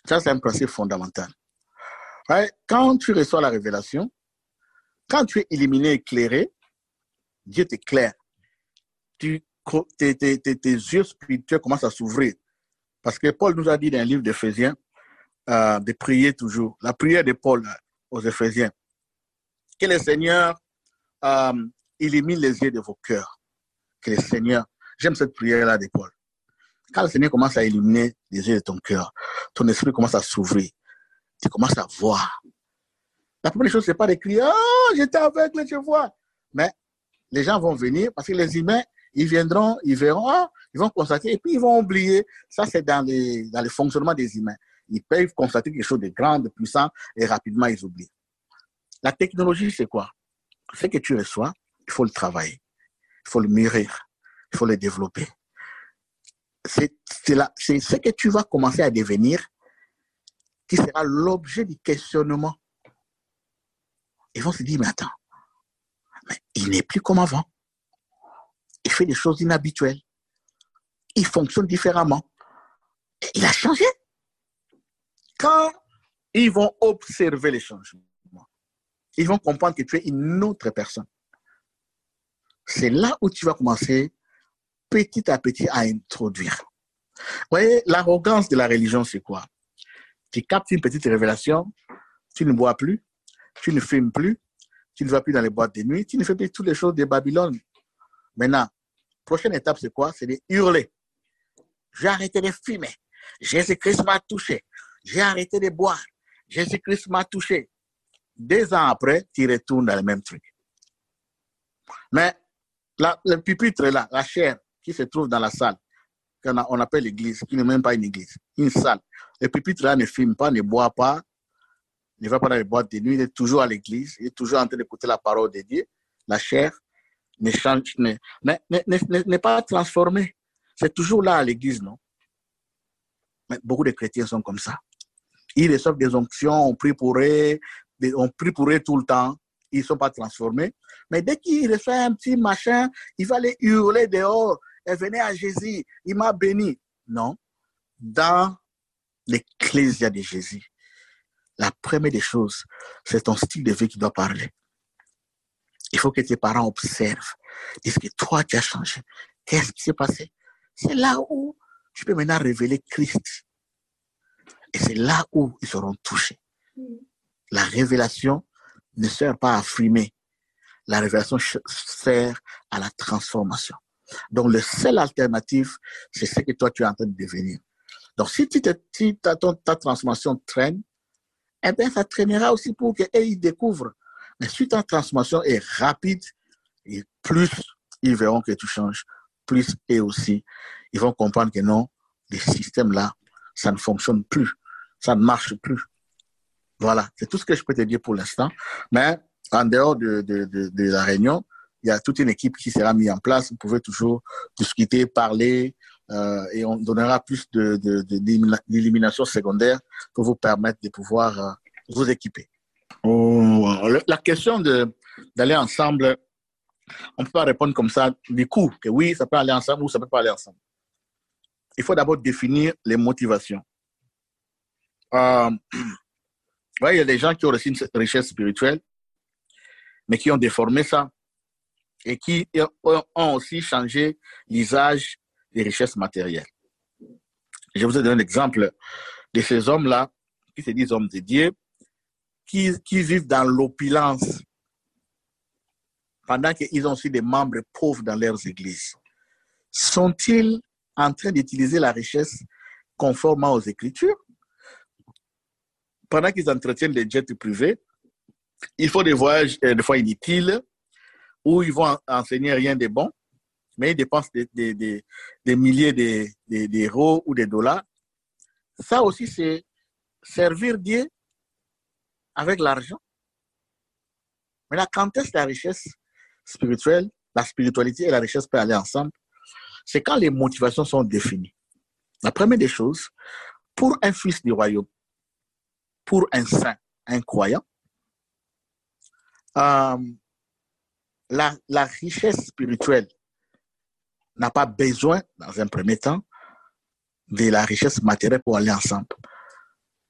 Ça, c'est un principe fondamental. Ouais, quand tu reçois la révélation, quand tu es illuminé, éclairé, Dieu t'éclaire. Tes yeux spirituels commencent à s'ouvrir. Parce que Paul nous a dit dans le livre d'Éphésiens de prier toujours. La prière de Paul aux Éphésiens. Que le Seigneur illumine les yeux de vos cœurs. Que le Seigneur, j'aime cette prière-là de Paul. Quand le Seigneur commence à illuminer les yeux de ton cœur, ton esprit commence à s'ouvrir. Tu commences à voir. La première chose, ce n'est pas de crier, oh, j'étais aveugle, je vois. Mais les gens vont venir parce que les humains, ils viendront, ils verront, oh, ils vont constater et puis ils vont oublier. Ça, c'est dans le fonctionnement des humains. Ils peuvent constater quelque chose de grand, de puissant et rapidement, ils oublient. La technologie, c'est quoi? Ce que tu reçois, il faut le travailler. Il faut le mûrir. Il faut le développer. C'est ce que tu vas commencer à devenir qui sera l'objet du questionnement. Ils vont se dire, mais attends, mais il n'est plus comme avant. Il fait des choses inhabituelles. Il fonctionne différemment. Il a changé. Quand ils vont observer les changements, ils vont comprendre que tu es une autre personne. C'est là où tu vas commencer petit à petit à introduire. Vous voyez, l'arrogance de la religion, c'est quoi? Tu captes une petite révélation, tu ne bois plus, tu ne fumes plus, tu ne vas plus dans les boîtes de nuit, tu ne fais plus toutes les choses de Babylone. Maintenant, prochaine étape, c'est quoi? C'est de hurler. J'ai arrêté de fumer. Jésus-Christ m'a touché. J'ai arrêté de boire. Jésus-Christ m'a touché. 2 ans après, tu retournes dans le même truc. Mais le pupitre là, la chair qui se trouve dans la salle, qu'on appelle l'église, qui n'est même pas une église, une salle. Le pupitre là ne fume pas, ne boit pas, ne va pas dans les boîtes de nuit, il est toujours à l'église, il est toujours en train d'écouter la parole de Dieu. La chair ne change, n'est pas transformée. C'est toujours là à l'église, non? Mais beaucoup de chrétiens sont comme ça. Ils reçoivent des onctions, on prie pour eux tout le temps. Ils ne sont pas transformés. Mais dès qu'ils reçoivent un petit machin, il va les hurler dehors. Et venez à Jésus, il m'a béni. Non. Dans l'ecclésia de Jésus, la première des choses, c'est ton style de vie qui doit parler. Il faut que tes parents observent. Est-ce que toi, tu as changé? Qu'est-ce qui s'est passé? C'est là où tu peux maintenant révéler Christ. Et c'est là où ils seront touchés. La révélation ne sert pas à frimer. La révélation sert à la transformation. Donc, le seul alternative, c'est ce que toi, tu es en train de devenir. Donc, si ta transformation traîne, eh bien, ça traînera aussi pour qu'eux, ils découvrent. Mais si ta transformation est rapide, et plus ils verront que tu changes, plus eux aussi, ils vont comprendre que non, les systèmes-là, ça ne fonctionne plus. Ça ne marche plus. Voilà, c'est tout ce que je peux te dire pour l'instant. Mais en dehors de la réunion, il y a toute une équipe qui sera mise en place. Vous pouvez toujours discuter, parler, et on donnera plus d'élimination secondaire pour vous permettre de pouvoir vous équiper. La question d'aller ensemble, on ne peut pas répondre comme ça du coup, que oui, ça peut aller ensemble ou ça ne peut pas aller ensemble. Il faut d'abord définir les motivations. Ouais, il y a des gens qui ont reçu une richesse spirituelle, mais qui ont déformé ça et qui ont aussi changé l'usage des richesses matérielles. Je vous ai donné un exemple de ces hommes-là qui se disent hommes de Dieu, qui vivent dans l'opulence pendant qu'ils ont aussi des membres pauvres dans leurs églises. Sont-ils en train d'utiliser la richesse conformément aux Écritures? Pendant qu'ils entretiennent des jets privés, ils font des voyages des fois inutiles où ils vont enseigner rien de bon, mais ils dépensent des milliers d'euros ou des dollars. Ça aussi, c'est servir Dieu avec l'argent. Maintenant, quand est-ce que la richesse spirituelle, la spiritualité et la richesse peuvent aller ensemble? C'est quand les motivations sont définies. La première des choses, pour un fils du royaume, pour un saint, un croyant, la richesse spirituelle n'a pas besoin, dans un premier temps, de la richesse matérielle pour aller ensemble.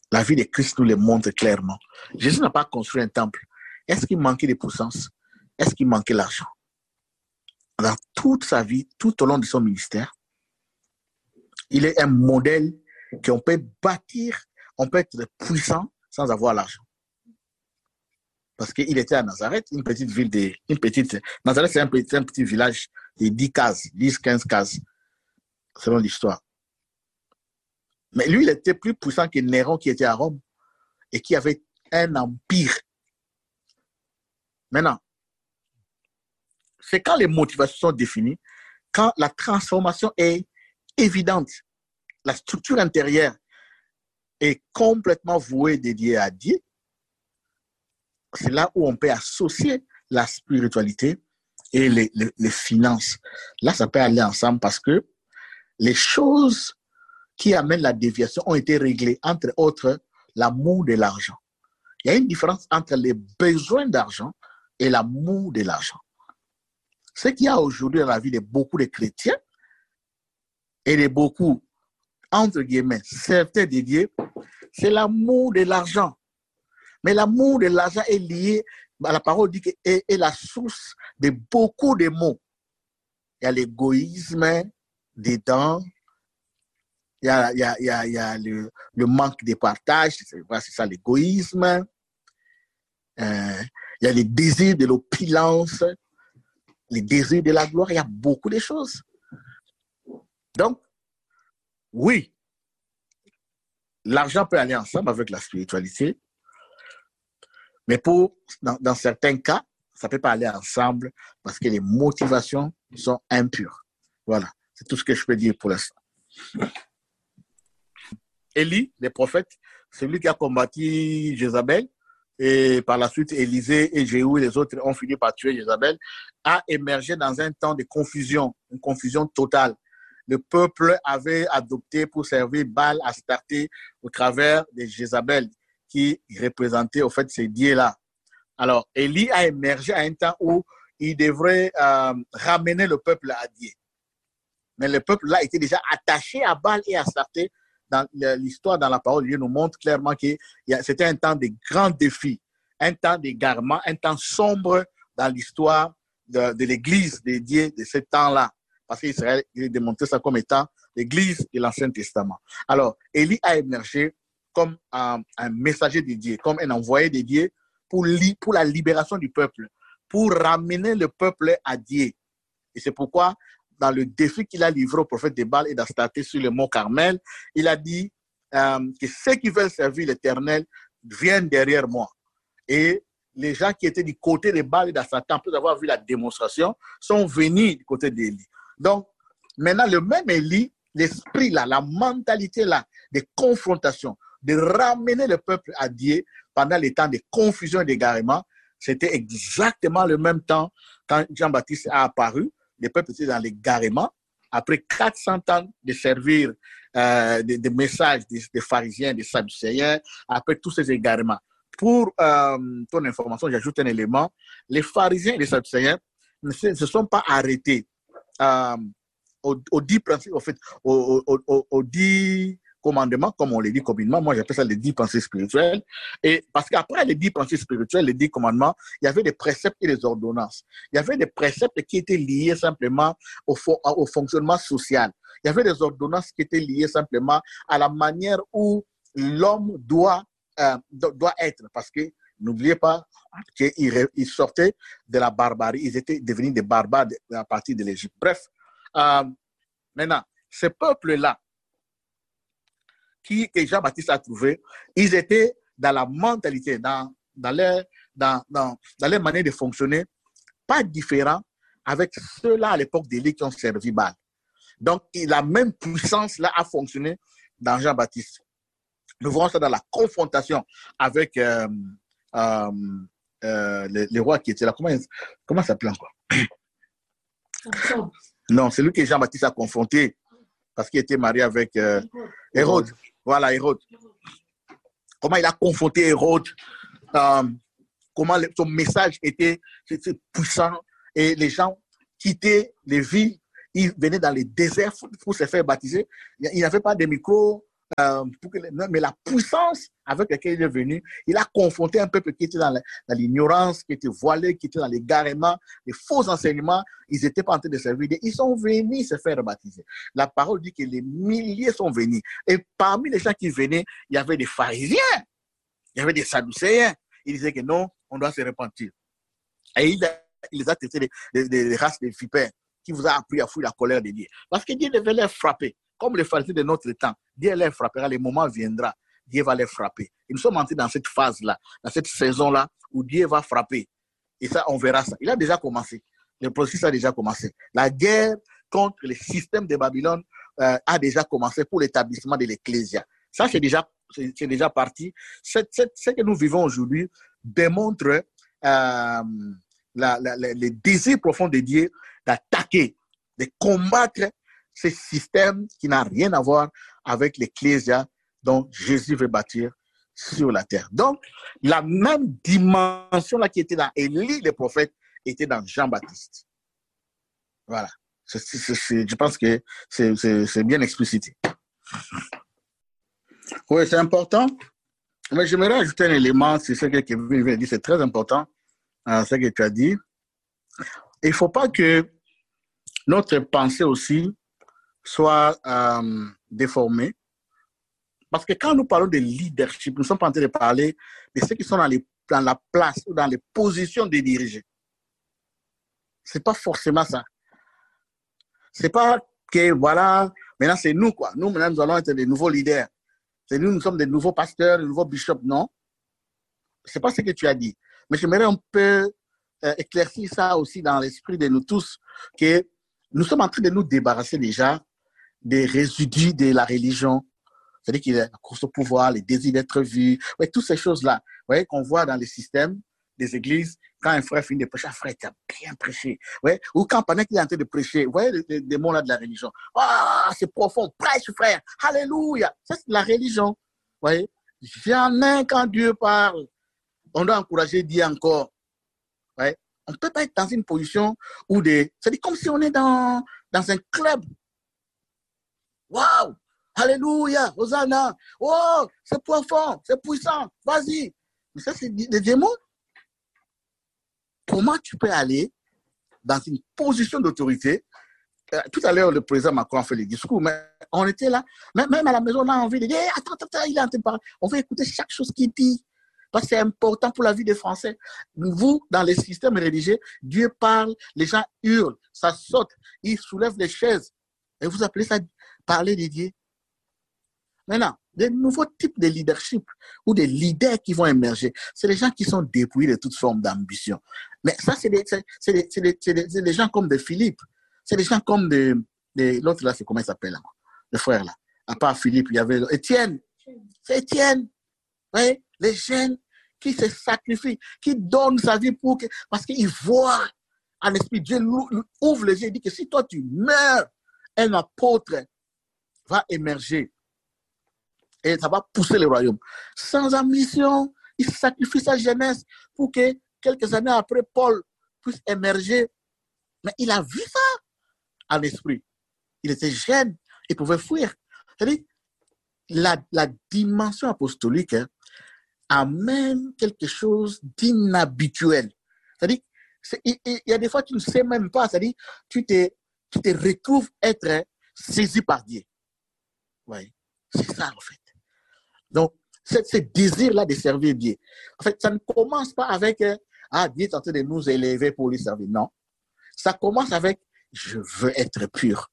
La vie de Christ nous le montre clairement. Jésus n'a pas construit un temple. Est-ce qu'il manquait de puissance? Est-ce qu'il manquait l'argent? Dans toute sa vie, tout au long de son ministère, il est un modèle qu'on peut bâtir, on peut être puissant sans avoir l'argent. Parce qu'il était à Nazareth, une petite ville Nazareth, c'est un petit village de 10 cases, 10, 15 cases, selon l'histoire. Mais lui, il était plus puissant que Néron qui était à Rome et qui avait un empire. Maintenant, c'est quand les motivations sont définies, quand la transformation est évidente, la structure intérieure est complètement vouée, dédiée à Dieu, c'est là où on peut associer la spiritualité et les finances. Là, ça peut aller ensemble parce que les choses qui amènent la déviation ont été réglées, entre autres, l'amour de l'argent. Il y a une différence entre les besoins d'argent et l'amour de l'argent. Ce qu'il y a aujourd'hui dans la vie de beaucoup de chrétiens et de beaucoup, entre guillemets, certains dédiés, c'est l'amour de l'argent. Mais l'amour de l'argent est lié, la parole dit que est la source de beaucoup de maux. Il y a l'égoïsme dedans, il y a le manque de partage, c'est ça l'égoïsme. Il y a les désirs de l'opulence, les désirs de la gloire, il y a beaucoup de choses. Donc, oui, l'argent peut aller ensemble avec la spiritualité, mais dans certains cas, ça ne peut pas aller ensemble parce que les motivations sont impures. Voilà, c'est tout ce que je peux dire pour l'instant. Élie, le prophète, celui qui a combattu Jézabel, et par la suite, Élisée et Jéhu et les autres ont fini par tuer Jézabel, a émergé dans un temps de confusion, une confusion totale. Le peuple avait adopté pour servir Baal Astarté au travers de Jézabel, qui représentait au fait ces dieux-là. Alors, Élie a émergé à un temps où il devrait ramener le peuple à Dieu. Mais le peuple-là était déjà attaché à Baal et à Astarté. Dans l'histoire, dans la parole, Dieu nous montre clairement que c'était un temps de grands défis, un temps d'égarement, un temps sombre dans l'histoire de l'Église de Dieu de ce temps-là. Parce qu'Israël, il a démontré ça comme étant l'Église de l'Ancien Testament. Alors, Élie a émergé comme un messager de Dieu, comme un envoyé de Dieu pour la libération du peuple, pour ramener le peuple à Dieu. Et c'est pourquoi, dans le défi qu'il a livré au prophète de Baal et d'Astarté sur le mont Carmel, il a dit que ceux qui veulent servir l'Éternel viennent derrière moi. Et les gens qui étaient du côté de Baal et d'Astarté, après avoir vu la démonstration, sont venus du côté d'Élie. Donc, maintenant, le même Élie, l'esprit là, la mentalité là, de confrontation, de ramener le peuple à Dieu pendant les temps de confusion et d'égarement, c'était exactement le même temps quand Jean-Baptiste a apparu. Le peuple était dans l'égarement. Après 400 ans de servir des messages des pharisiens, des sadducéens, après tous ces égarements. Pour ton information, j'ajoute un élément. Les pharisiens et les sadducéens ne se sont pas arrêtés aux 10 principes, en fait, aux 10 commandements, comme on les dit communément. Moi, j'appelle ça les 10 pensées spirituelles. Et parce qu'après les 10 pensées spirituelles, les 10 commandements, il y avait des préceptes et des ordonnances. Il y avait des préceptes qui étaient liés simplement au fonctionnement social. Il y avait des ordonnances qui étaient liées simplement à la manière où l'homme doit être. Parce que n'oubliez pas qu'ils sortaient de la barbarie. Ils étaient devenus des barbares à partir de l'Égypte. Bref, maintenant, ce peuple-là, que Jean-Baptiste a trouvé, ils étaient dans la mentalité, dans leur manière de fonctionner, pas différent avec ceux-là à l'époque d'Élie qui ont servi Baal. Donc, la même puissance-là a fonctionné dans Jean-Baptiste. Nous voyons ça dans la confrontation avec le roi qui était là. Comment ça s'appelait encore? Non, c'est lui que Jean-Baptiste a confronté parce qu'il était marié avec Hérode. Voilà, Hérode. Comment il a confronté Hérode, comment son message était puissant et les gens quittaient les villes, ils venaient dans les déserts pour se faire baptiser. Il n'y avait pas de micro, mais la puissance avec laquelle il est venu, il a confronté un peuple qui était dans l'ignorance, qui était voilé, qui était dans l'égarement, les faux enseignements. Ils n'étaient pas en train de servir. Ils sont venus se faire baptiser. La parole dit que les milliers sont venus. Et parmi les gens qui venaient, il y avait des pharisiens, il y avait des sadducéens. Ils disaient que non, on doit se repentir. Et il les a traités des races de vipères qui vous a appris à fuir la colère de Dieu. Parce que Dieu devait les frapper. Comme les pharisiens de notre temps, Dieu les frappera, le moment viendra, Dieu va les frapper. Et nous sommes entrés dans cette phase-là, dans cette saison-là, où Dieu va frapper. Et ça, on verra ça. Il a déjà commencé. Le processus a déjà commencé. La guerre contre le système de Babylone a déjà commencé pour l'établissement de l'Ecclésia. Ça, c'est déjà parti. Ce que nous vivons aujourd'hui démontre le désir profond de Dieu d'attaquer, de combattre ce système qui n'a rien à voir avec l'Ecclésia dont Jésus veut bâtir sur la terre. Donc, la même dimension là qui était dans Élie, le prophète, était dans Jean-Baptiste. Voilà. Je pense que c'est bien explicité. Oui, c'est important. Mais j'aimerais ajouter un élément, c'est ce que Kevin vient de dire, c'est très important, ce que tu as dit. Il ne faut pas que notre pensée aussi soit déformée. Parce que quand nous parlons de leadership, nous ne sommes pas en train de parler de ceux qui sont dans la place ou dans les positions de diriger. Ce n'est pas forcément ça. Ce n'est pas que, voilà, maintenant c'est nous, quoi. Nous, maintenant, nous allons être des nouveaux leaders. C'est nous sommes des nouveaux pasteurs, des nouveaux bishops. Non. Ce n'est pas ce que tu as dit. Mais j'aimerais un peu éclaircir ça aussi dans l'esprit de nous tous, que nous sommes en train de nous débarrasser déjà des résidus de la religion. C'est-à-dire qu'il y a la course au pouvoir, les désirs d'être vu, ouais, toutes ces choses-là, vous voyez, qu'on voit dans les systèmes des églises, quand un frère finit de prêcher, frère, tu as bien prêché. Ouais, ou quand pendant qu'il est en train de prêcher, vous voyez les mots-là de la religion. Ah, c'est profond, prêche, frère, alléluia. Ça, c'est la religion. Vous voyez, jamais quand Dieu parle, on doit encourager Dieu encore. Ouais. On ne peut pas être dans une position où c'est comme si on est dans un club. Waouh! Alléluia, Hosanna, oh, c'est profond, c'est puissant, vas-y. Mais ça, c'est des démons. Comment tu peux aller dans une position d'autorité? Tout à l'heure, le président Macron a fait le discours, mais on était là, même à la maison, on a envie de dire, attends, il est en train de parler. On veut écouter chaque chose qu'il dit, parce que c'est important pour la vie des Français. Vous, dans les systèmes religieux, Dieu parle, les gens hurlent, ça saute, ils soulèvent les chaises. Et vous appelez ça parler de Dieu? Maintenant, des nouveaux types de leadership ou des leaders qui vont émerger, c'est les gens qui sont dépouillés de toute forme d'ambition. Mais ça, c'est des gens comme de Philippe. C'est des gens comme l'autre là, c'est comment il s'appelle là, le frère là. À part Philippe, il y avait Étienne. C'est Étienne. Oui, les jeunes qui se sacrifient, qui donnent sa vie parce qu'ils voient en esprit. Dieu ouvre les yeux et dit que si toi tu meurs, un apôtre va émerger. Et ça va pousser le royaume. Sans ambition, il sacrifie sa jeunesse pour que quelques années après, Paul puisse émerger. Mais il a vu ça en esprit. Il était jeune, il pouvait fuir. C'est-à-dire, la dimension apostolique amène quelque chose d'inhabituel. C'est-à-dire, il y a des fois, tu ne sais même pas. C'est-à-dire, tu te retrouves être saisi par Dieu. Oui, c'est ça en fait. Donc, ce désir-là de servir Dieu. En fait, ça ne commence pas avec Dieu est en train de nous élever pour lui servir. Non. Ça commence avec je veux être pur.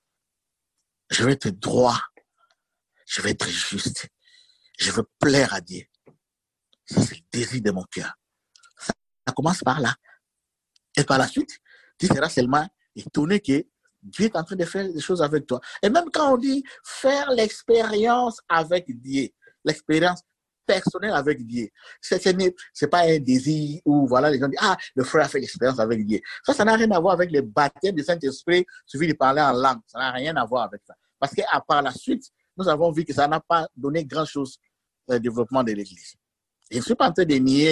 Je veux être droit. Je veux être juste. Je veux plaire à Dieu. Ça, c'est le désir de mon cœur. Ça commence par là. Et par la suite, tu seras seulement étonné que Dieu est en train de faire des choses avec toi. Et même quand on dit faire l'expérience avec Dieu, l'expérience personnelle avec Dieu, c'est pas un désir où voilà, les gens disent le frère a fait l'expérience avec Dieu. Ça n'a rien à voir avec le baptême du Saint-Esprit, suffit de parler en langue. Ça n'a rien à voir avec ça. Parce qu'à par la suite, nous avons vu que ça n'a pas donné grand-chose au développement de l'Église. Je ne suis pas en train de nier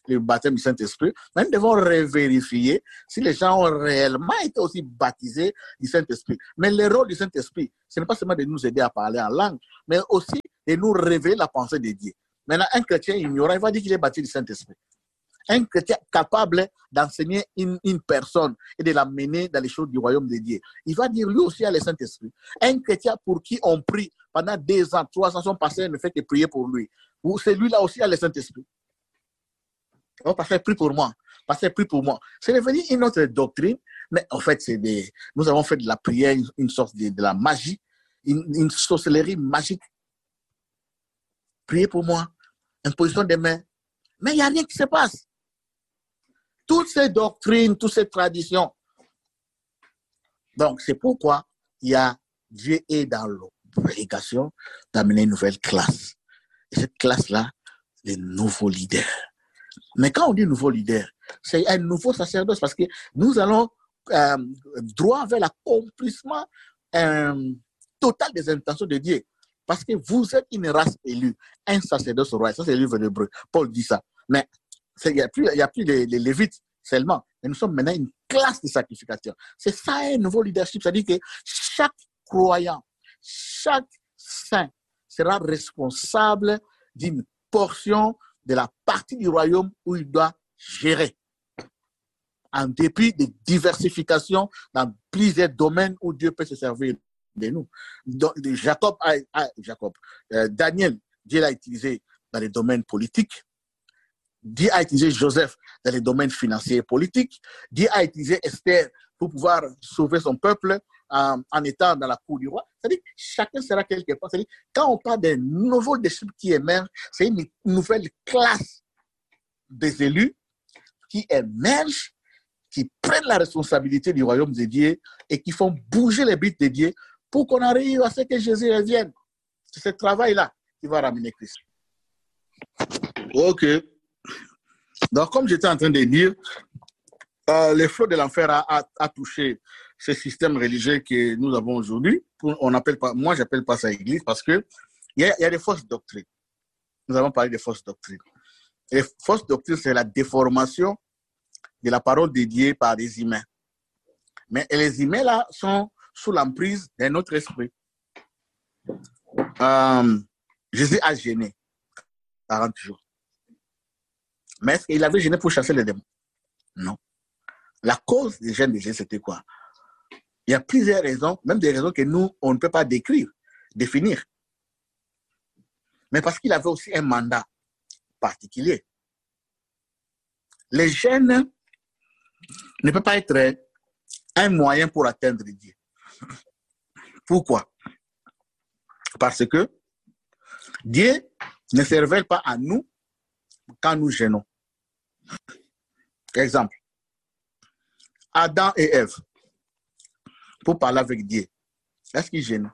le baptême du Saint-Esprit, mais nous devons revérifier si les gens ont réellement été aussi baptisés du Saint-Esprit. Mais le rôle du Saint-Esprit, ce n'est pas seulement de nous aider à parler en langue, mais aussi de nous révéler la pensée de Dieu. Maintenant, un chrétien ignorant, il va dire qu'il est baptisé du Saint-Esprit. Un chrétien capable d'enseigner une personne et de l'amener dans les choses du royaume de Dieu, il va dire lui aussi à le Saint-Esprit. Un chrétien pour qui on prie pendant 2 ans, 3 ans, son pasteur ne fait que prier pour lui. Ou celui-là aussi a le Saint-Esprit. Oh, pasteur, prie pour moi. Pasteur, prie pour moi. C'est devenu une autre doctrine, mais en fait, nous avons fait de la prière une sorte de la magie, une sorcellerie magique. Priez pour moi, imposition des mains. Mais il n'y a rien qui se passe. Toutes ces doctrines, toutes ces traditions. Donc, c'est pourquoi Dieu est dans l'obligation d'amener une nouvelle classe. Et cette classe-là, les nouveaux leaders. Mais quand on dit nouveau leader, c'est un nouveau sacerdoce parce que nous allons droit vers l'accomplissement total des intentions de Dieu. Parce que vous êtes une race élue, un sacerdoce royal. Ça, c'est le livre d'Hébreux. Paul dit ça. Mais il n'y a plus les Lévites seulement. Mais nous sommes maintenant une classe de sacrificateurs. C'est ça un nouveau leadership. C'est-à-dire que chaque croyant, chaque saint sera responsable d'une portion de la partie du royaume où il doit gérer. En dépit de diversification dans plusieurs domaines où Dieu peut se servir de nous. Daniel, Dieu l'a utilisé dans les domaines politiques. Dieu a utilisé Joseph dans les domaines financiers et politiques. Dieu a utilisé Esther pour pouvoir sauver son peuple en étant dans la cour du roi. C'est-à-dire que chacun sera quelque part. C'est-à-dire quand on parle d'un nouveau disciple qui émerge, c'est une nouvelle classe des élus qui émergent, qui prennent la responsabilité du royaume de Dieu et qui font bouger les buts de Dieu pour qu'on arrive à ce que Jésus revienne. C'est ce travail-là qui va ramener Christ. Ok. Donc, comme j'étais en train de dire, le flot de l'enfer a touché ce système religieux que nous avons aujourd'hui. Moi, j'appelle pas ça église parce qu'il y a des fausses doctrines. Nous avons parlé des fausses doctrines. Les fausses doctrines, c'est la déformation de la parole de Dieu par des humains. Mais les humains, là, sont sous l'emprise d'un autre esprit. Jésus a gêné 40 jours. Mais est-ce qu'il avait gêné pour chasser les démons? Non. La cause des gènes de Jésus, c'était quoi? Il y a plusieurs raisons, même des raisons que nous, on ne peut pas définir. Mais parce qu'il avait aussi un mandat particulier. Les gènes ne peuvent pas être un moyen pour atteindre Dieu. Pourquoi? Parce que Dieu ne se révèle pas à nous quand nous gênons. Exemple, Adam et Ève, pour parler avec Dieu, est-ce qu'ils gênent?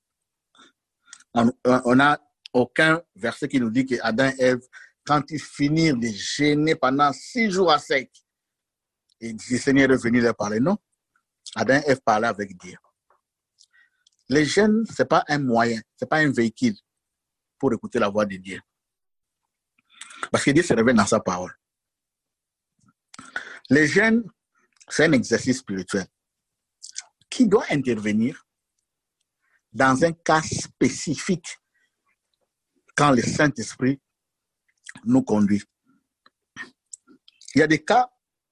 On n'a aucun verset qui nous dit que Adam et Ève, quand ils finirent de gêner pendant 6 jours à sec, et le Seigneur est venu leur parler, non. Adam et Ève parlaient avec Dieu. Les gènes, ce n'est pas un moyen, ce n'est pas un véhicule pour écouter la voix de Dieu. Parce que Dieu se révèle dans sa parole. Les gènes, c'est un exercice spirituel qui doit intervenir dans un cas spécifique quand le Saint-Esprit nous conduit. Il y a des cas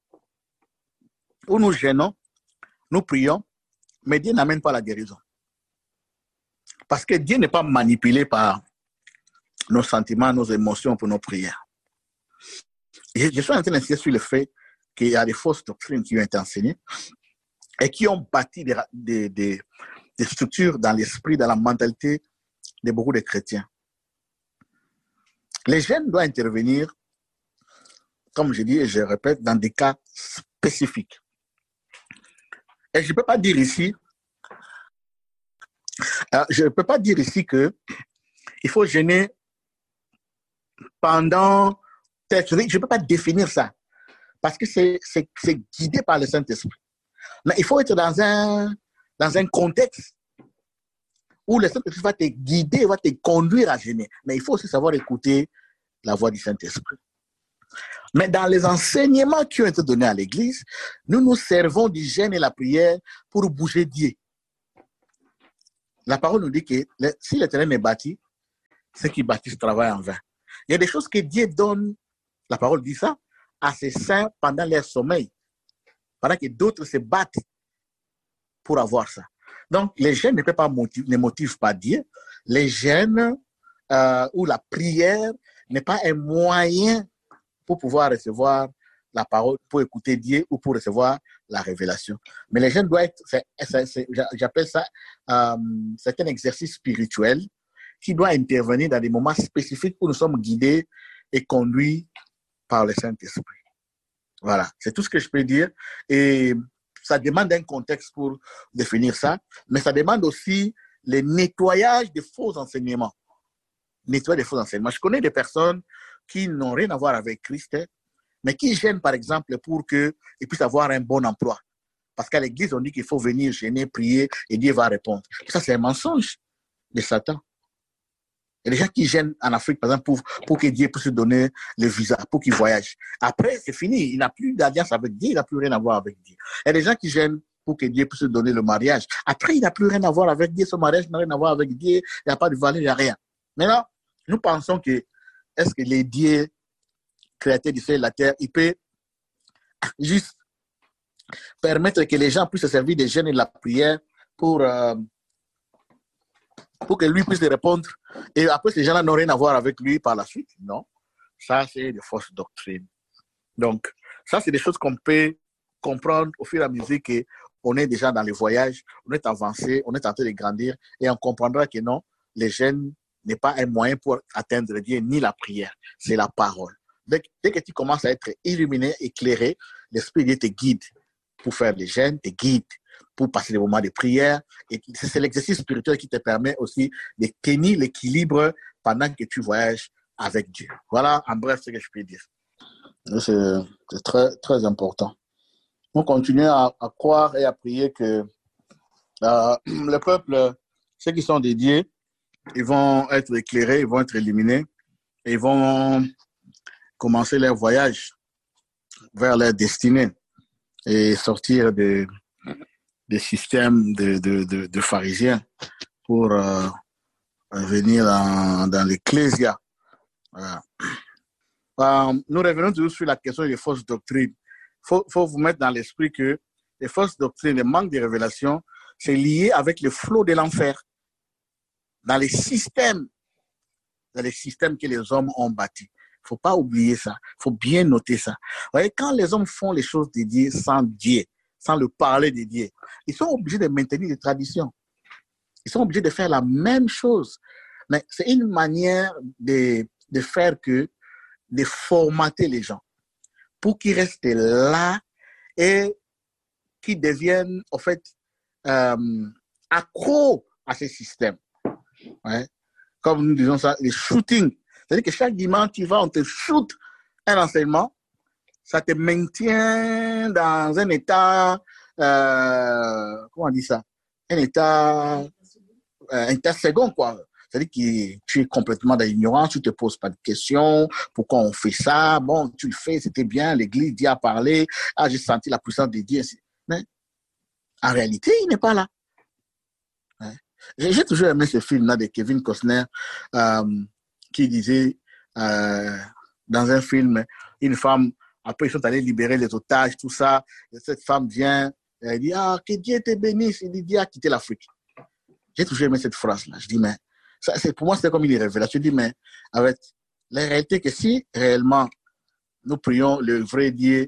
où nous gênons, nous prions, mais Dieu n'amène pas la guérison. Parce que Dieu n'est pas manipulé par nos sentiments, nos émotions pour nos prières. Et je suis en train d'insister sur le fait qu'il y a des fausses doctrines qui ont été enseignées et qui ont bâti des structures dans l'esprit, dans la mentalité de beaucoup de chrétiens. Les gènes doivent intervenir, comme je dis et je répète, dans des cas spécifiques. Et je ne peux pas dire ici, qu'il faut gêner pendant... Je ne peux pas définir ça, parce que c'est guidé par le Saint-Esprit. Mais il faut être dans un contexte où le Saint-Esprit va te guider, va te conduire à gêner. Mais il faut aussi savoir écouter la voix du Saint-Esprit. Mais dans les enseignements qui ont été donnés à l'Église, nous nous servons du jeûne et la prière pour bouger Dieu. La parole nous dit que si le terrain est bâti, ceux qui bâtissent travaillent en vain. Il y a des choses que Dieu donne, la parole dit ça, à ses saints pendant leur sommeil, pendant que d'autres se battent pour avoir ça. Donc, les jeûnes ne motivent pas Dieu. Les jeûnes ou la prière n'est pas un moyen pour pouvoir recevoir la parole, pour écouter Dieu ou pour recevoir la révélation. Mais les jeûnes doivent être, j'appelle ça, c'est un exercice spirituel qui doit intervenir dans des moments spécifiques où nous sommes guidés et conduits par le Saint-Esprit. Voilà, c'est tout ce que je peux dire. Et ça demande un contexte pour définir ça, mais ça demande aussi le nettoyage des faux enseignements. Nettoyer des faux enseignements. Je connais des personnes qui n'ont rien à voir avec Christ, mais qui gênent, par exemple, pour qu'ils puissent avoir un bon emploi. Parce qu'à l'église, on dit qu'il faut venir gêner, prier, et Dieu va répondre. Ça, c'est un mensonge de Satan. Il y a des gens qui gênent en Afrique, par exemple, pour que Dieu puisse donner le visa, pour qu'ils voyagent. Après, c'est fini. Il n'a plus d'alliance avec Dieu, il n'a plus rien à voir avec Dieu. Il y a des gens qui gênent pour que Dieu puisse donner le mariage. Après, il n'a plus rien à voir avec Dieu. Son mariage n'a rien à voir avec Dieu. Il n'y a pas de valeur, il n'y a rien. Maintenant, nous pensons que est-ce que les dieux créateurs du ciel et de la terre, il peut juste permettre que les gens puissent se servir des jeûnes et de la prière pour que lui puisse répondre. Et après, ces gens-là n'ont rien à voir avec lui par la suite. Non. Ça, c'est de fausses doctrines. Donc, ça, c'est des choses qu'on peut comprendre au fur et à mesure qu'on est déjà dans les voyages, on est avancé, on est en train de grandir et on comprendra que non, les jeûnes n'est pas un moyen pour atteindre Dieu, ni la prière. C'est la parole. Dès que tu commences à être illuminé, éclairé, l'Esprit de Dieu te guide pour faire les jeûnes, te guide pour passer des moments de prière. Et c'est l'exercice spirituel qui te permet aussi de tenir l'équilibre pendant que tu voyages avec Dieu. Voilà, en bref, ce que je peux dire. C'est très, très important. On continue à croire et à prier que le peuple, ceux qui sont dédiés, ils vont être éclairés, ils vont être illuminés, et ils vont commencer leur voyage vers leur destinée et sortir des systèmes de pharisiens pour venir dans l'ecclésia. Voilà. Nous revenons toujours sur la question des fausses doctrines. Il faut vous mettre dans l'esprit que les fausses doctrines, le manque de révélation, c'est lié avec le flot de l'enfer. Dans les systèmes que les hommes ont bâtis. Il ne faut pas oublier ça. Il faut bien noter ça. Vous voyez, quand les hommes font les choses de Dieu, sans le parler de Dieu, ils sont obligés de maintenir des traditions. Ils sont obligés de faire la même chose. Mais c'est une manière de faire de formater les gens pour qu'ils restent là et qu'ils deviennent, en fait, accros à ces systèmes. Ouais. Comme nous disons ça, les shootings. C'est-à-dire que chaque dimanche, tu vas, on te shoot un enseignement, ça te maintient dans un état, comment on dit ça? Un état second, quoi. C'est-à-dire que tu es complètement dans l'ignorance, tu ne te poses pas de questions, pourquoi on fait ça? Bon, tu le fais, c'était bien, l'église, Dieu a parlé, j'ai senti la puissance de Dieu. Mais en réalité, il n'est pas là. J'ai toujours aimé ce film-là de Kevin Costner qui disait dans un film, une femme, après ils sont allés libérer les otages, tout ça, et cette femme vient, elle dit, que Dieu te bénisse, il dit, Dieu a quitté l'Afrique. J'ai toujours aimé cette phrase-là. Je dis, mais ça, pour moi, c'était comme une révélation. Je dis, mais avec la réalité que si réellement nous prions le vrai Dieu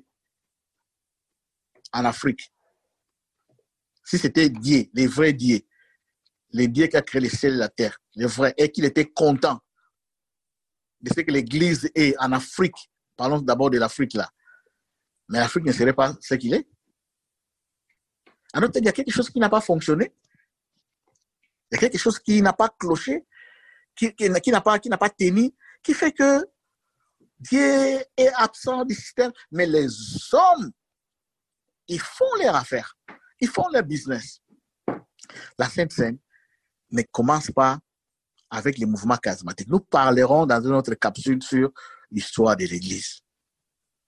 en Afrique, si c'était Dieu, le vrai Dieu, le Dieu qui a créé les ciels et la terre, le vrai, et qu'il était content de ce que l'Église est en Afrique. Parlons d'abord de l'Afrique là. Mais l'Afrique ne serait pas ce qu'il est. Alors, il y a quelque chose qui n'a pas fonctionné. Il y a quelque chose qui n'a pas cloché, qui n'a pas tenu, qui fait que Dieu est absent du système. Mais les hommes, ils font leur affaire. Ils font leur business. La Sainte Seine ne commence pas avec les mouvements charismatiques. Nous parlerons dans une autre capsule sur l'histoire de l'Église.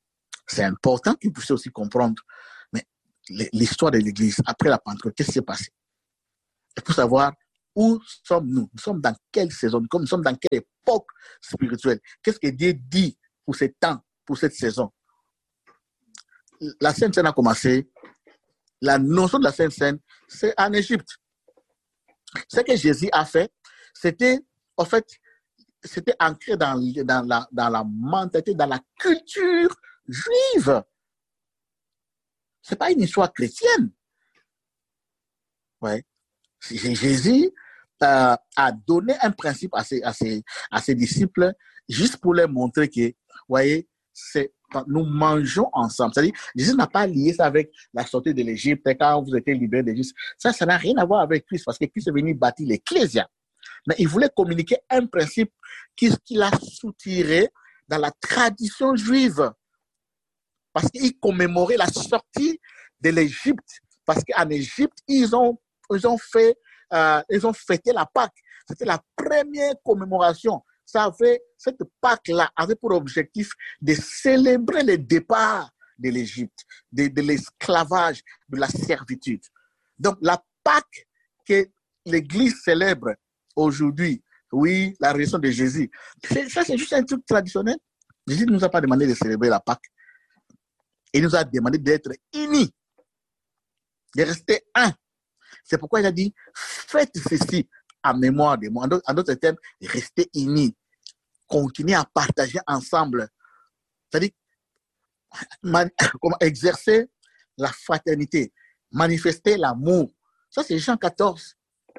C'est important qu'ils puissent aussi comprendre mais l'histoire de l'Église après la Pentecôte, qu'est-ce qui s'est passé? Il faut savoir où sommes-nous? Nous sommes dans quelle saison? Nous sommes dans quelle époque spirituelle? Qu'est-ce que Dieu dit pour ce temps, pour cette saison? La Sainte Seine a commencé. La notion de la Sainte Seine, c'est en Égypte. Ce que Jésus a fait, c'était, en fait, c'était ancré dans la mentalité, dans la culture juive. Ce n'est pas une histoire chrétienne. Ouais. Jésus a donné un principe à ses disciples juste pour leur montrer que, voyez, nous mangeons ensemble. C'est-à-dire, Jésus n'a pas lié ça avec la sortie de l'Égypte, quand vous étiez libérés d'Égypte. Ça n'a rien à voir avec Christ, parce que Christ est venu bâtir l'Ecclésia. Mais il voulait communiquer un principe qu'il a soutiré dans la tradition juive. Parce qu'il commémorait la sortie de l'Égypte. Parce qu'en Égypte, ils ont fêté la Pâque. C'était la première commémoration. Cette Pâque-là avait pour objectif de célébrer le départ de l'Égypte, de l'esclavage, de la servitude. Donc, la Pâque que l'Église célèbre aujourd'hui, oui, la résurrection de Jésus, ça c'est juste un truc traditionnel. Jésus ne nous a pas demandé de célébrer la Pâque. Il nous a demandé d'être unis, de rester un. C'est pourquoi il a dit, faites ceci en mémoire de moi. En d'autres termes, restez unis. Continuez à partager ensemble. C'est-à-dire, exercer la fraternité, manifester l'amour. Ça, c'est Jean 14.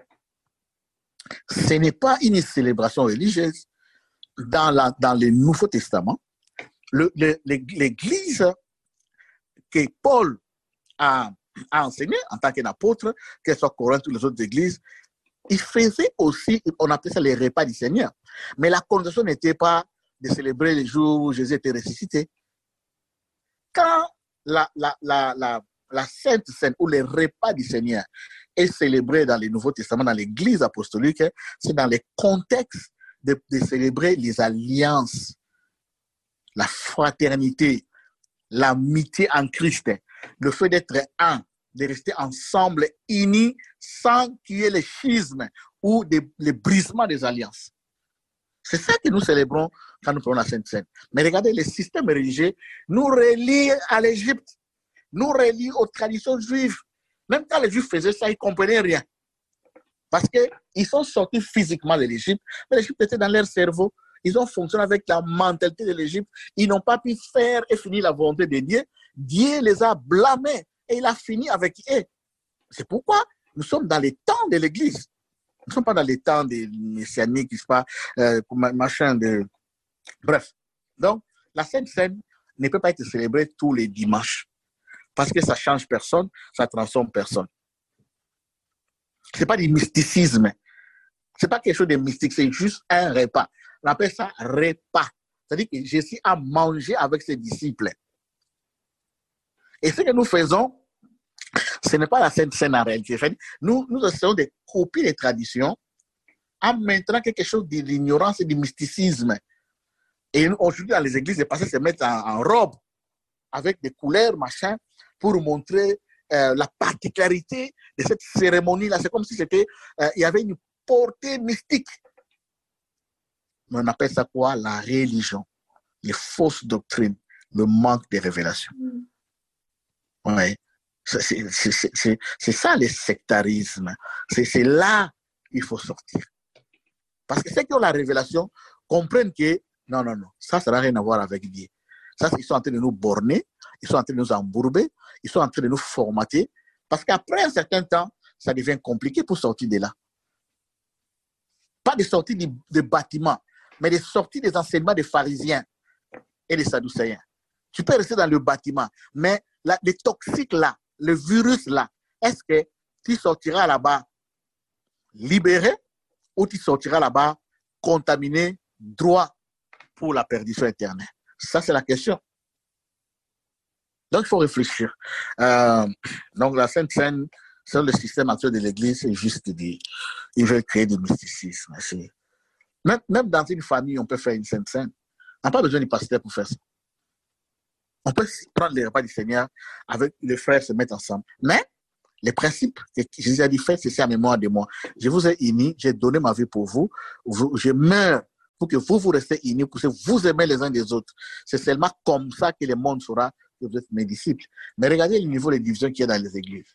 Ce n'est pas une célébration religieuse. Dans le Nouveau Testament, l'Église que Paul a enseigné en tant qu'apôtre, qu'elle soit Corinthe ou les autres églises, il faisait aussi, on appelait ça les repas du Seigneur. Mais la condition n'était pas de célébrer les jours où Jésus était ressuscité. Quand la Sainte Seine ou les repas du Seigneur est célébré dans le Nouveau Testament, dans l'Église apostolique, c'est dans les contextes de célébrer les alliances, la fraternité, l'amitié en Christ, le fait d'être un, de rester ensemble, unis, sans qu'il y ait le schisme ou le brisement des alliances. C'est ça que nous célébrons quand nous prenons la Sainte Seine. Mais regardez, le système religieux nous relie à l'Égypte, nous relie aux traditions juives. Même quand les Juifs faisaient ça, ils ne comprenaient rien. Parce qu'ils sont sortis physiquement de l'Égypte, mais l'Égypte était dans leur cerveau. Ils ont fonctionné avec la mentalité de l'Égypte. Ils n'ont pas pu faire et finir la volonté de Dieu. Dieu les a blâmés et il a fini avec eux. C'est pourquoi nous sommes dans les temps de l'Église. Nous ne sommes pas dans les temps des messianiques, machin de... Bref. Donc, la Sainte Seine ne peut pas être célébrée tous les dimanches. Parce que ça ne change personne, ça ne transforme personne. Ce n'est pas du mysticisme. Ce n'est pas quelque chose de mystique, c'est juste un repas. On appelle ça repas. C'est-à-dire que Jésus a mangé avec ses disciples. Et ce que nous faisons, ce n'est pas la Sainte Seine en réalité. Nous essayons de copier les traditions en maintenant quelque chose de l'ignorance et du mysticisme. Et aujourd'hui, dans les églises, les pasteurs se mettent en robe avec des couleurs, machin, pour montrer la particularité de cette cérémonie-là. C'est comme si il y avait une portée mystique. Mais on appelle ça quoi? La religion, les fausses doctrines, le manque de révélation. Ouais. C'est ça le sectarisme. C'est là qu'il faut sortir. Parce que ceux qui ont la révélation comprennent que non, ça n'a rien à voir avec Dieu. Ça, ils sont en train de nous borner, ils sont en train de nous embourber, ils sont en train de nous formater. Parce qu'après un certain temps, ça devient compliqué pour sortir de là. Pas de sortie de bâtiment, mais de sortie des enseignements des pharisiens et des sadducéens. Tu peux rester dans le bâtiment, mais les toxiques là, le virus là, est-ce que tu sortiras là-bas libéré ou tu sortiras là-bas contaminé, droit pour la perdition éternelle? Ça, c'est la question. Donc, il faut réfléchir. Donc, la Sainte Seine, c'est le système actuel de l'Église, c'est juste dit, ils veulent créer du mysticisme. Même dans une famille, on peut faire une Sainte Seine. On n'a pas besoin du pasteur pour faire ça. On peut prendre les repas du Seigneur avec les frères se mettre ensemble. Mais les principes que Jésus a dit, faites ceci en mémoire de moi. Je vous ai unis, j'ai donné ma vie pour vous. Je meurs pour que vous restez unis, pour que vous aimez les uns des autres. C'est seulement comme ça que le monde saura que vous êtes mes disciples. Mais regardez le niveau de division qu'il y a dans les églises.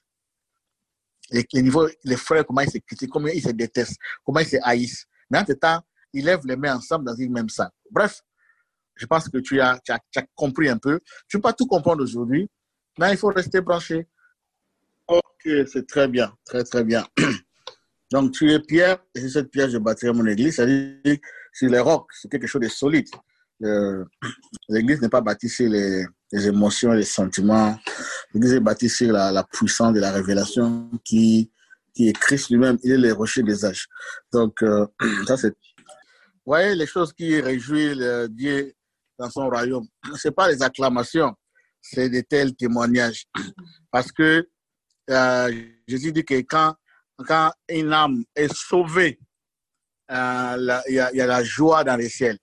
Les frères, comment ils se critiquent, comment ils se détestent, comment ils se haïssent. Mais en tout temps, ils lèvent les mains ensemble dans une même salle. Bref, je pense que tu as compris un peu. Tu ne peux pas tout comprendre aujourd'hui, mais il faut rester branché. Ok, c'est très bien, très très bien. Donc tu es pierre, et sur cette pierre je bâtirai mon église, c'est-à-dire sur les rocs, c'est quelque chose de solide. L'église n'est pas bâtie sur les émotions, les sentiments. L'église est bâtie sur la puissance de la révélation qui est Christ lui-même, il est le rocher des âges. Donc ça c'est... Vous voyez les choses qui réjouissent Dieu dans son royaume, ce n'est pas les acclamations, c'est de tels témoignages. Parce que Jésus dit que quand une âme est sauvée, il y a la joie dans les ciels.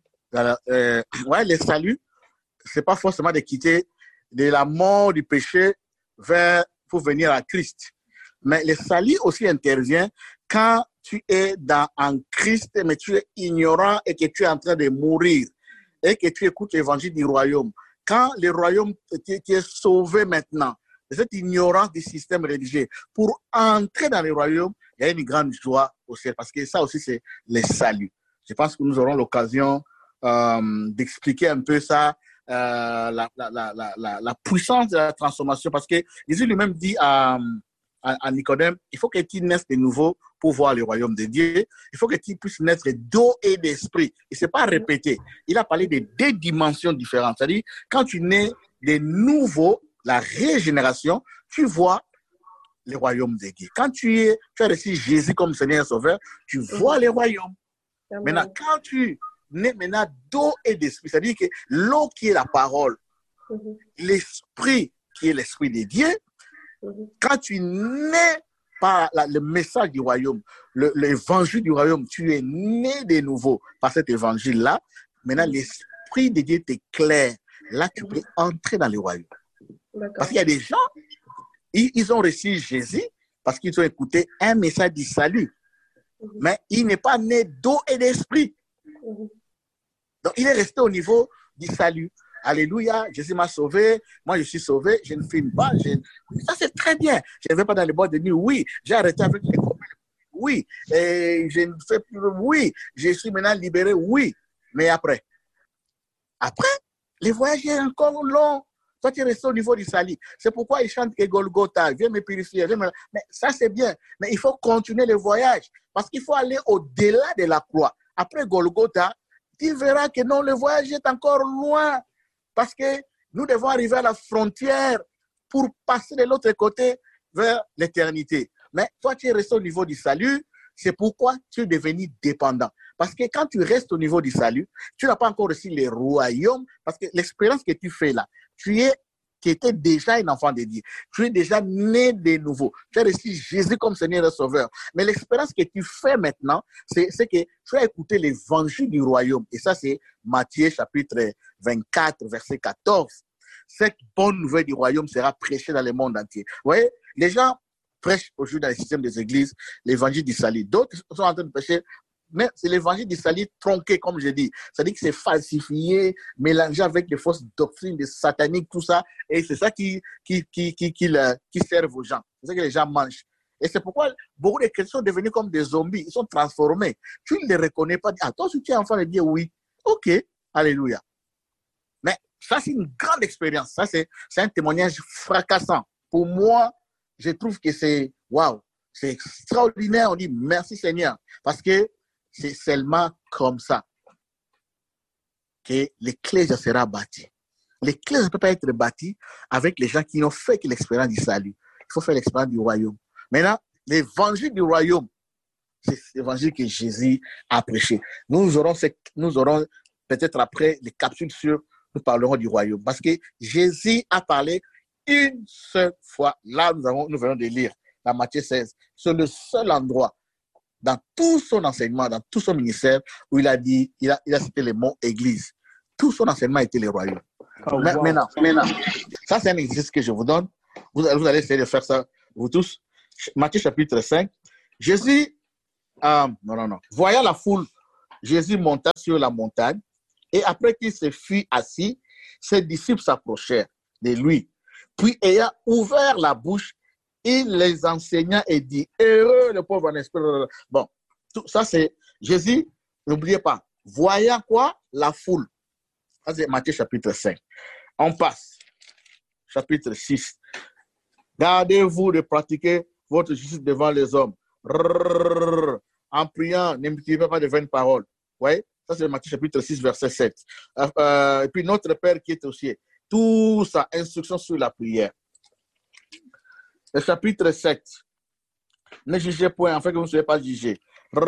Ouais, le salut, ce n'est pas forcément de quitter de la mort du péché pour venir à Christ. Mais le salut aussi intervient quand tu es en Christ, mais tu es ignorant et que tu es en train de mourir et que tu écoutes l'évangile du royaume. Quand le royaume qui est sauvé maintenant, de cette ignorance du système religieux, pour entrer dans le royaume, il y a une grande joie au ciel, parce que ça aussi, c'est le salut. Je pense que nous aurons l'occasion d'expliquer un peu ça, la puissance de la transformation, parce que Jésus lui-même dit à Nicodème, il faut que tu naisses de nouveau pour voir le royaume de Dieu. Il faut que tu puisses naître d'eau et d'esprit. Et ce n'est pas répété. Il a parlé de 2 dimensions différentes. C'est-à-dire, quand tu nais de nouveau, la régénération, tu vois le royaume de Dieu. Quand tu as reçu Jésus comme Seigneur et Sauveur, tu vois le royaume. Maintenant, quand tu nais maintenant d'eau et d'esprit, c'est-à-dire que l'eau qui est la parole, l'esprit qui est l'esprit de Dieu, quand tu nais par le message du royaume, l'évangile du royaume, tu es né de nouveau par cet évangile-là. Maintenant, l'esprit de Dieu t'éclaire. Là, tu peux entrer dans le royaume. Parce qu'il y a des gens, ils ont reçu Jésus parce qu'ils ont écouté un message du salut. Mais il n'est pas né d'eau et d'esprit. Donc, il est resté au niveau du salut. Alléluia, Jésus m'a sauvé, moi je suis sauvé, je ne fume pas. Ça c'est très bien. Je ne vais pas dans les boîtes de nuit, oui. J'ai arrêté avec les copains, oui. Et je ne fais plus, oui. Je suis maintenant libéré, oui. Mais après, le voyage est encore long. Toi, tu es resté au niveau du salut. C'est pourquoi ils chantent que Golgotha, viens me purifier. Mais ça, c'est bien. Mais il faut continuer le voyage. Parce qu'il faut aller au-delà de la croix. Après Golgotha, tu verras que non, le voyage est encore loin. Parce que nous devons arriver à la frontière pour passer de l'autre côté vers l'éternité. Mais toi, tu es resté au niveau du salut. C'est pourquoi tu es devenu dépendant. Parce que quand tu restes au niveau du salut, tu n'as pas encore reçu les royaumes. Parce que l'expérience que tu fais là, tu étais déjà un enfant de Dieu. Tu es déjà né de nouveau. Tu as reçu Jésus comme Seigneur et Sauveur. Mais l'expérience que tu fais maintenant, c'est que tu as écouté l'évangile du royaume. Et ça, c'est Matthieu chapitre 24, verset 14. Cette bonne nouvelle du royaume sera prêchée dans le monde entier. Vous voyez, les gens prêchent aujourd'hui dans le système des églises l'évangile du salut. D'autres sont en train de prêcher, mais c'est l'évangile du salut tronqué, comme je dis. C'est-à-dire que c'est falsifié, mélangé avec des fausses doctrines, des sataniques, tout ça. Et c'est ça qui servent aux gens. C'est ça que les gens mangent. Et c'est pourquoi beaucoup de chrétiens sont devenus comme des zombies. Ils sont transformés. Tu ne les reconnais pas. Ah, toi, si tu es enfant de Dieu, oui. OK. Alléluia. Mais ça, c'est une grande expérience. Ça, c'est un témoignage fracassant. Pour moi, je trouve que c'est waouh. C'est extraordinaire. On dit merci Seigneur. Parce que c'est seulement comme ça que l'Ecclésia sera bâtie. L'Ecclésia ne peut pas être bâtie avec les gens qui n'ont fait que l'expérience du salut. Il faut faire l'expérience du royaume. Maintenant, l'évangile du royaume, c'est l'évangile que Jésus a prêché. Nous aurons peut-être après les capsules nous parlerons du royaume. Parce que Jésus a parlé une seule fois. Là, nous venons de lire dans Matthieu 16. C'est le seul endroit dans tout son enseignement, dans tout son ministère, où il a dit, il a cité le mot église. Tout son enseignement était le royaume. Oh, wow. Maintenant, ça c'est un exercice que je vous donne. Vous allez essayer de faire ça, vous tous. Matthieu chapitre 5. Jésus, voyant la foule, Jésus monta sur la montagne et après qu'il se fut assis, ses disciples s'approchèrent de lui. Puis, ayant ouvert la bouche, il les enseigna et dit, heureux le pauvre en esprit. Bon, tout ça c'est Jésus, n'oubliez pas, voyant quoi? La foule. Ça c'est Matthieu chapitre 5. On passe. Chapitre 6. Gardez-vous de pratiquer votre justice devant les hommes. En priant, ne multipliez pas de vaines paroles. Oui, ça c'est Matthieu chapitre 6, verset 7. Et puis notre Père qui est aux cieux. Tout ça, instruction sur la prière. Le chapitre 7. Ne jugez point, afin que vous ne soyez pas jugés.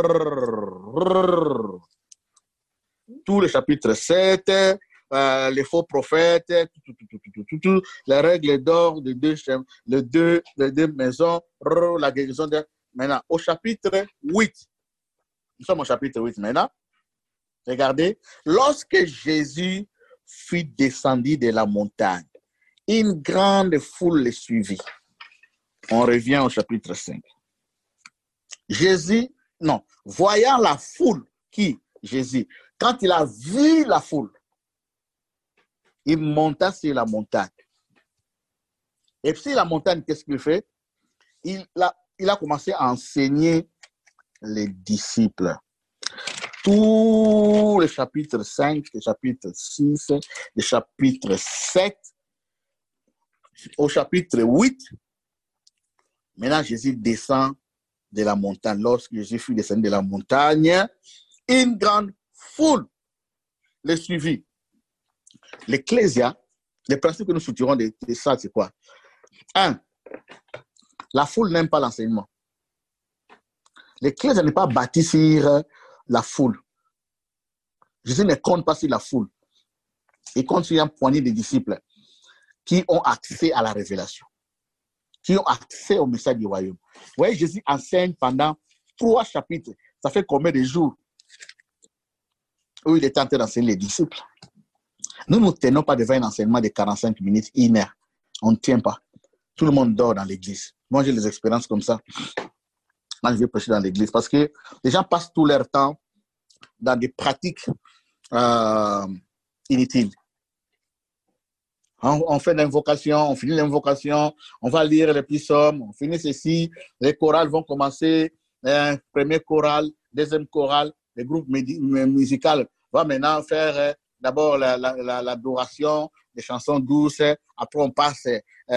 Tout le chapitre 7, les faux prophètes, les règles d'or de deux maisons, la guérison de... Maintenant, au chapitre 8, nous sommes au chapitre 8 maintenant. Regardez, lorsque Jésus fut descendu de la montagne, une grande foule le suivit. On revient au chapitre 5. Jésus, non, voyant la foule, Jésus, quand il a vu la foule, il monta sur la montagne. Et puis la montagne, qu'est-ce qu'il fait? Il a commencé à enseigner les disciples. Tout le chapitre 5, le chapitre 6, le chapitre 7, au chapitre 8, maintenant Jésus descend de la montagne. Lorsque Jésus fut descendu de la montagne, une grande foule le suivit. L'ecclésia, les principes que nous soutirons de ça, c'est quoi? 1. La foule n'aime pas l'enseignement. L'ecclésia n'est pas bâtie sur la foule. Jésus ne compte pas sur la foule. Il compte sur un poignée de disciples qui ont accès à la révélation, qui ont accès au message du royaume. Vous voyez, Jésus enseigne pendant 3 chapitres. Ça fait combien de jours où il est en train d'enseigner les disciples? Nous ne tenons pas devant un enseignement de 45 minutes, 1 heure. On ne tient pas. Tout le monde dort dans l'église. Moi, j'ai des expériences comme ça. Moi, je vais prêcher dans l'église parce que les gens passent tout leur temps dans des pratiques inutiles. On fait l'invocation, on finit l'invocation, on va lire les psaumes, on finit ceci, les chorales vont commencer, premier choral, deuxième choral, le groupe musical va maintenant faire d'abord l'adoration, les chansons douces, après on passe,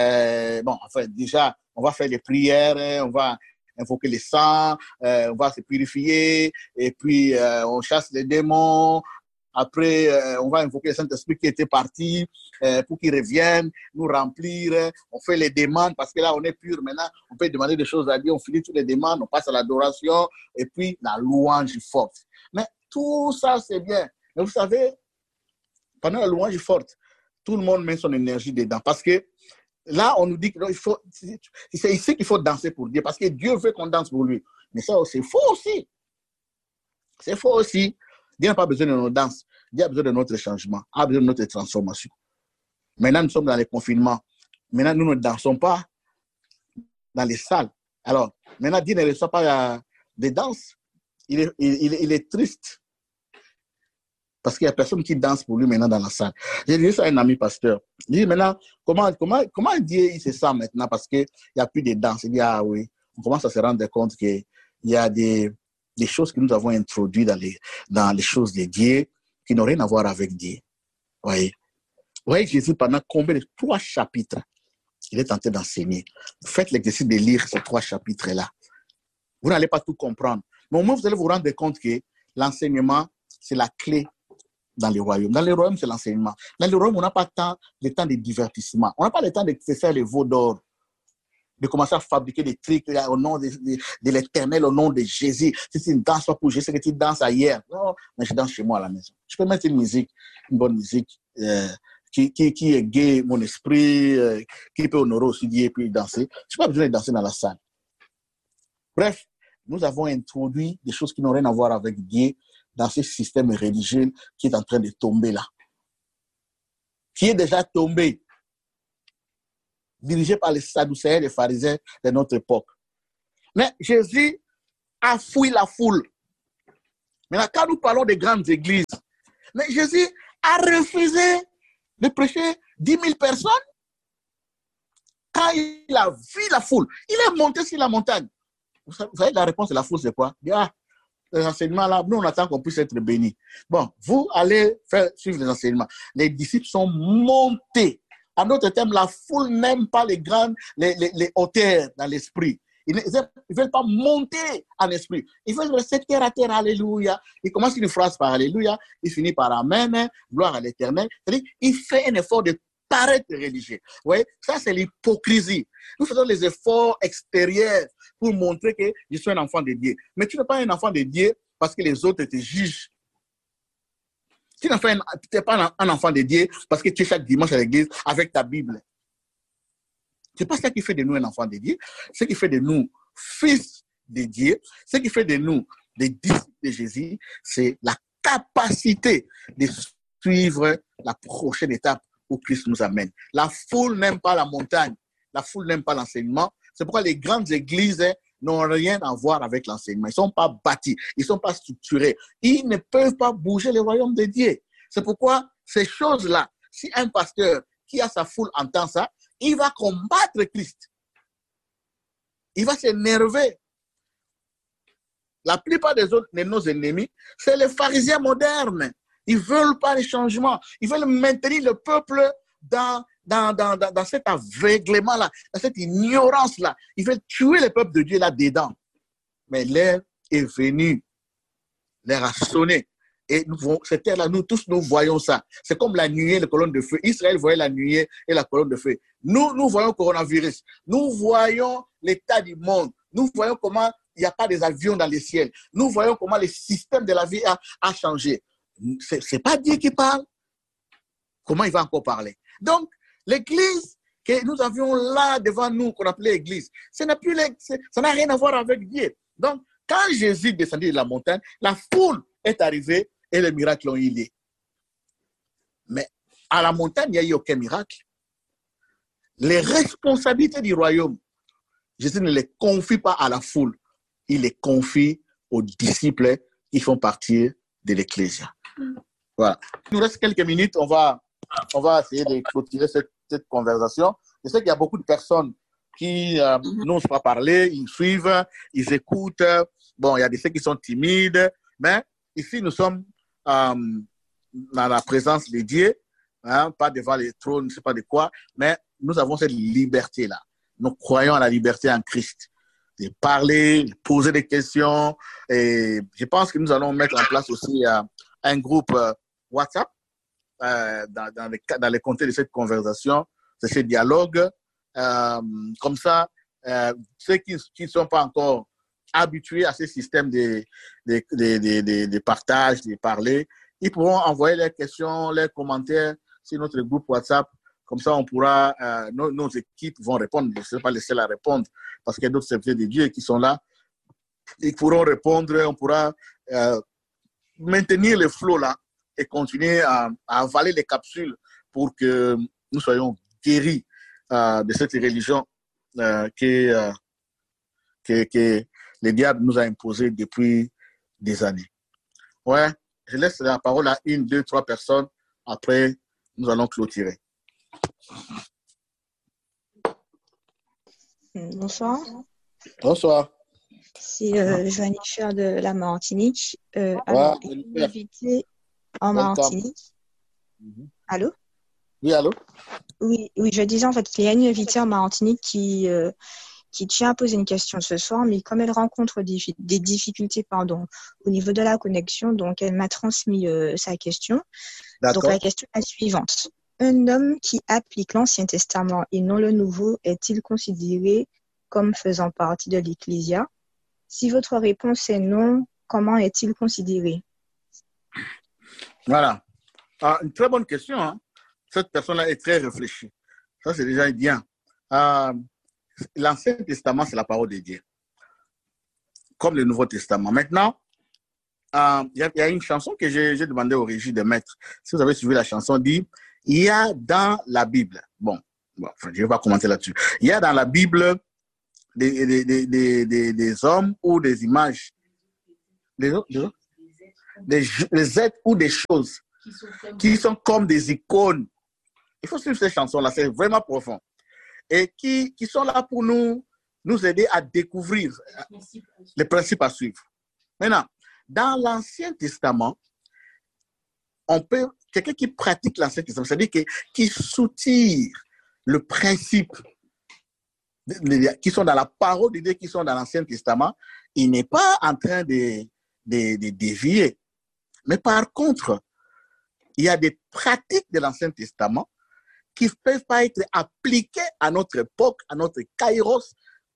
déjà, on va faire les prières, on va invoquer les saints, on va se purifier, et puis on chasse les démons. Après, on va invoquer le Saint-Esprit qui était parti pour qu'il revienne, nous remplir. On fait les demandes parce que là, on est pur. Maintenant, on peut demander des choses à Dieu. On finit toutes les demandes, on passe à l'adoration et puis la louange forte. Mais tout ça, c'est bien. Mais vous savez, pendant la louange forte, tout le monde met son énergie dedans. Parce que là, on nous dit que c'est ici qu'il faut danser pour Dieu. Parce que Dieu veut qu'on danse pour lui. Mais ça, c'est faux aussi. C'est faux aussi. Dieu n'a pas besoin de nos danses. Dieu a besoin de notre changement, a besoin de notre transformation. Maintenant, nous sommes dans les confinements. Maintenant, nous ne dansons pas dans les salles. Alors, maintenant, Dieu ne reçoit pas des danses. Il est triste. Parce qu'il n'y a personne qui danse pour lui maintenant dans la salle. J'ai dit ça à un ami pasteur. Il dit maintenant, comment Dieu il se sent maintenant parce qu'il n'y a plus de danse. Il dit, ah oui, on commence à se rendre compte qu'il y a des choses que nous avons introduites dans les choses de Dieu qui n'ont rien à voir avec Dieu. Voyez, Jésus, pendant combien de 3 chapitres, il est tenté d'enseigner. Faites l'exercice de lire ces 3 chapitres-là. Vous n'allez pas tout comprendre. Mais au moins, vous allez vous rendre compte que l'enseignement, c'est la clé dans le royaume. Dans le royaume, c'est l'enseignement. Dans le royaume, on n'a pas le temps de divertissement. On n'a pas le temps de faire les veaux d'or, de commencer à fabriquer des trucs au nom de l'Éternel, au nom de Jésus. Si tu ne danses pas pour Jésus, c'est que tu danses ailleurs. Non, mais je danse chez moi à la maison. Je peux mettre une bonne musique qui égaye mon esprit, qui peut honorer aussi Dieu et puis danser. Je n'ai pas besoin de danser dans la salle. Bref, nous avons introduit des choses qui n'ont rien à voir avec Dieu dans ce système religieux qui est en train de tomber là. qui est déjà tombé, dirigé par les Sadducéens et les pharisiens de notre époque. Mais Jésus a fouillé la foule. Maintenant, quand nous parlons des grandes églises, mais Jésus a refusé de prêcher 10 000 personnes. Quand il a vu la foule, il est monté sur la montagne. Vous savez, la réponse de la foule, c'est quoi? Il dit, ah, les enseignements là, nous on attend qu'on puisse être bénis. Bon, vous allez suivre les enseignements. Les disciples sont montés. En d'autres termes, la foule n'aime pas les grandes, les hauteurs dans l'esprit. Ils ne veulent pas monter en esprit. Ils veulent rester terre à terre, alléluia. Il commence une phrase par alléluia, il finit par amen, gloire à l'éternel. C'est-à-dire, il fait un effort de paraître religieux. Vous voyez, ça c'est l'hypocrisie. Nous faisons les efforts extérieurs pour montrer que je suis un enfant de Dieu. Mais tu n'es pas un enfant de Dieu parce que les autres te jugent. Tu n'es pas un enfant de Dieu parce que tu es chaque dimanche à l'église avec ta Bible. Ce n'est pas ça qui fait de nous un enfant de Dieu. Ce qui fait de nous fils de Dieu, ce qui fait de nous des disciples de Jésus, c'est la capacité de suivre la prochaine étape où Christ nous amène. La foule n'aime pas la montagne. La foule n'aime pas l'enseignement. C'est pourquoi les grandes églises n'ont rien à voir avec l'enseignement. Ils ne sont pas bâtis. Ils ne sont pas structurés. Ils ne peuvent pas bouger le royaume de Dieu. C'est pourquoi ces choses-là, si un pasteur qui a sa foule entend ça, il va combattre Christ. Il va s'énerver. La plupart de nos ennemis, c'est les pharisiens modernes. Ils ne veulent pas les changements. Ils veulent maintenir le peuple dans cet aveuglement-là, dans cette ignorance-là. Ils veulent tuer le peuple de Dieu là-dedans. Mais l'heure est venue. L'heure a sonné. Et cette terre-là, nous tous, nous voyons ça. C'est comme la nuée et la colonne de feu. Israël voyait la nuée et la colonne de feu. Nous voyons le coronavirus. Nous voyons l'état du monde. Nous voyons comment il n'y a pas des avions dans les ciels. Nous voyons comment le système de la vie a changé. Ce n'est pas Dieu qui parle. Comment il va encore parler? Donc, l'église que nous avions là devant nous, qu'on appelait église, ça n'a rien à voir avec Dieu. Donc, quand Jésus descendit de la montagne, la foule est arrivée et les miracles ont eu lieu. Mais à la montagne, il n'y a eu aucun miracle. Les responsabilités du royaume, Jésus ne les confie pas à la foule. Il les confie aux disciples qui font partie de l'Ecclésia. Voilà. Il nous reste quelques minutes. On va essayer de clôturer cette conversation. Je sais qu'il y a beaucoup de personnes qui n'osent pas parler, ils suivent, ils écoutent. Bon, il y a des ceux qui sont timides, mais ici, nous sommes dans la présence de Dieu, hein, pas devant les trônes, je ne sais pas de quoi, mais nous avons cette liberté-là. Nous croyons à la liberté en Christ. De parler, de poser des questions. Et je pense que nous allons mettre en place aussi un groupe WhatsApp dans les contextes de cette conversation, de ce dialogue. Comme ça, ceux qui ne sont pas encore habitués à ce système de partage, de parler, ils pourront envoyer leurs questions, leurs commentaires sur notre groupe WhatsApp. Comme ça, on pourra, nos équipes vont répondre. Je ne serai pas les seuls à répondre parce qu'il y a d'autres serviteurs de Dieu qui sont là. Ils pourront répondre, on pourra maintenir le flot là et continuer à avaler les capsules pour que nous soyons guéris de cette religion que le diable nous a imposée depuis des années. Ouais, je laisse la parole à 1, 2, 3 personnes. Après, nous allons clôturer. Bonsoir. Bonsoir. C'est Joannifer de la Martinique. Alors, une invitée en Martinique. Allô? Oui, allô? Oui, je disais en fait qu'il y a une invitée en Martinique qui tient à poser une question ce soir, mais comme elle rencontre des difficultés au niveau de la connexion, donc elle m'a transmis sa question. Donc la question est la suivante. Un homme qui applique l'Ancien Testament et non le Nouveau est-il considéré comme faisant partie de l'Ecclésia? Si votre réponse est non, comment est-il considéré? Voilà. Une très bonne question. Hein? Cette personne-là est très réfléchie. Ça, c'est déjà bien. L'Ancien Testament, c'est la parole de Dieu. Comme le Nouveau Testament. Maintenant, il y a une chanson que j'ai demandé au régie de mettre. Si vous avez suivi la chanson, dit il y a dans la Bible, je ne vais pas commenter là-dessus, il y a dans la Bible des hommes ou des images, des êtres ou des choses qui sont comme des icônes. Il faut suivre ces chansons-là, c'est vraiment profond. Et qui sont là pour nous aider à découvrir les principes à suivre. Maintenant, dans l'Ancien Testament, quelqu'un qui pratique l'Ancien Testament, c'est-à-dire qui soutire le principe qui sont dans la parole de Dieu, qui sont dans l'Ancien Testament, il n'est pas en train de dévier. Mais par contre, il y a des pratiques de l'Ancien Testament qui ne peuvent pas être appliquées à notre époque, à notre kairos,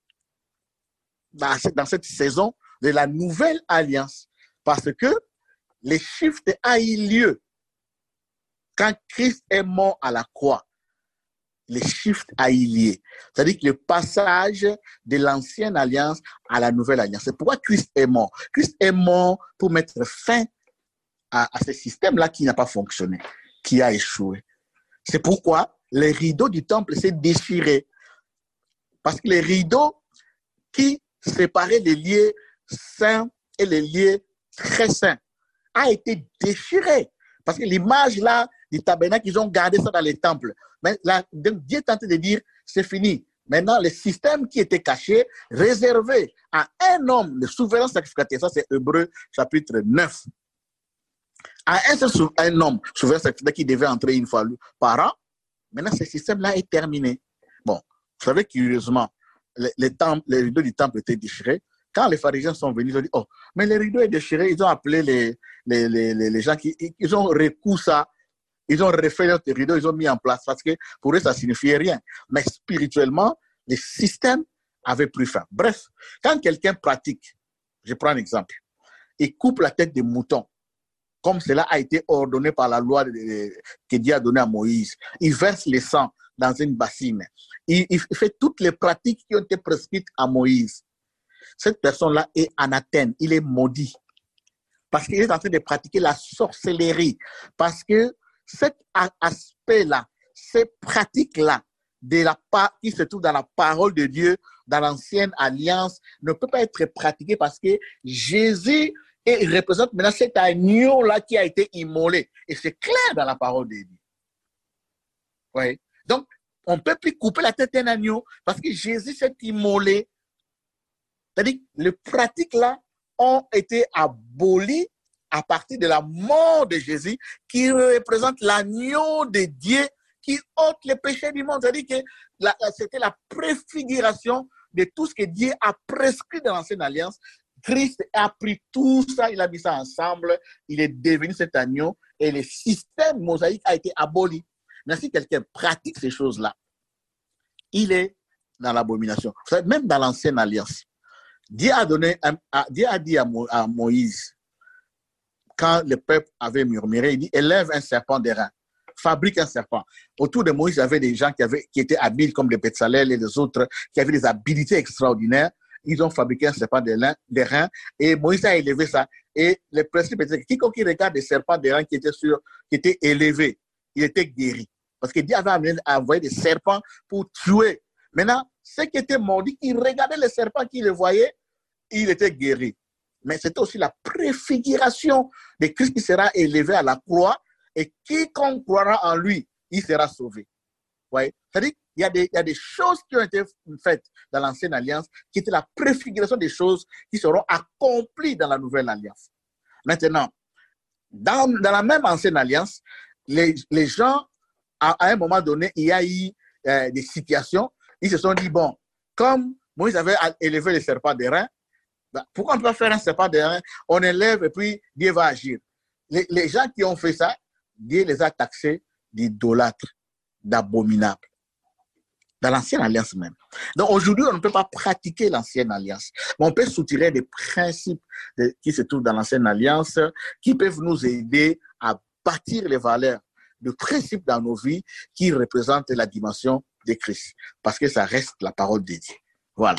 dans cette saison de la nouvelle alliance. Parce que le shift a eu lieu quand Christ est mort à la croix. Le shift a eu lieu. C'est-à-dire que le passage de l'ancienne alliance à la nouvelle alliance. C'est pourquoi Christ est mort. Christ est mort pour mettre fin à ce système-là qui n'a pas fonctionné, qui a échoué. C'est pourquoi les rideaux du temple s'est déchiré. Parce que les rideaux qui séparaient les lieux saints et les lieux très saints a été déchiré. Parce que l'image là du tabernacle, ils ont gardé ça dans les temples. Mais là, Dieu est en train de dire, c'est fini. Maintenant, le système qui était caché, réservé à un homme, le souverain sacrificateur, ça c'est Hébreux chapitre 9. À un homme souverain sacrificateur qui devait entrer une fois par an, maintenant ce système-là est terminé. Bon, vous savez curieusement, les rideaux du temple étaient déchirés. Quand les pharisiens sont venus, ils ont dit, oh, mais les rideaux sont déchirés. Ils ont appelé les gens ils ont recousu ça. Ils ont refait notre rideau, ils ont mis en place parce que pour eux, ça ne signifiait rien. Mais spirituellement, le système avait pris fin. Bref, quand quelqu'un pratique, je prends un exemple, il coupe la tête des moutons, comme cela a été ordonné par la loi que Dieu a donnée à Moïse. Il verse le sang dans une bassine. Il fait toutes les pratiques qui ont été prescrites à Moïse. Cette personne-là est anathème, il est maudit. Parce qu'il est en train de pratiquer la sorcellerie. Parce que cet aspect-là, ces pratiques-là, qui se trouvent dans la parole de Dieu, dans l'ancienne alliance, ne peut pas être pratiqué parce que Jésus représente maintenant cet agneau-là qui a été immolé. Et c'est clair dans la parole de Dieu. Oui. Donc, on ne peut plus couper la tête d'un agneau parce que Jésus s'est immolé. C'est-à-dire, les pratiques-là ont été abolies à partir de la mort de Jésus, qui représente l'agneau de Dieu qui ôte les péchés du monde. C'est-à-dire que c'était la préfiguration de tout ce que Dieu a prescrit dans l'ancienne alliance. Christ a pris tout ça, il a mis ça ensemble, il est devenu cet agneau et le système mosaïque a été aboli. Mais si quelqu'un pratique ces choses-là, il est dans l'abomination. Même dans l'ancienne alliance, Dieu a dit à Moïse, quand le peuple avait murmuré, il dit, élève un serpent d'airain, fabrique un serpent. Autour de Moïse, il y avait des gens qui étaient habiles comme des Bétzalel et les autres, qui avaient des habilités extraordinaires. Ils ont fabriqué un serpent d'airain et Moïse a élevé ça. Et le principe était que quiconque regarde des serpents d'airain qui étaient élevés, il était guéri. Parce que Dieu avait envoyé des serpents pour tuer. Maintenant, ceux qui étaient maudits, qui regardaient les serpents, qui les voyaient, il était guéri. Mais c'était aussi la préfiguration de Christ qui sera élevé à la croix et quiconque croira en lui, il sera sauvé. Ouais. C'est-à-dire qu'il y a des choses qui ont été faites dans l'ancienne alliance qui étaient la préfiguration des choses qui seront accomplies dans la nouvelle alliance. Maintenant, dans la même ancienne alliance, les gens, à un moment donné, il y a eu des situations, ils se sont dit, bon, comme Moïse avait élevé les serpents d'airain, pourquoi on ne peut pas faire un serpent d'airain? On élève et puis Dieu va agir. Les gens qui ont fait ça, Dieu les a taxés d'idolâtres, d'abominables. Dans l'ancienne alliance même. Donc aujourd'hui, on ne peut pas pratiquer l'ancienne alliance. Mais on peut soutirer des principes qui se trouvent dans l'ancienne alliance qui peuvent nous aider à bâtir les valeurs de principes dans nos vies qui représentent la dimension de Christ. Parce que ça reste la parole de Dieu. Voilà.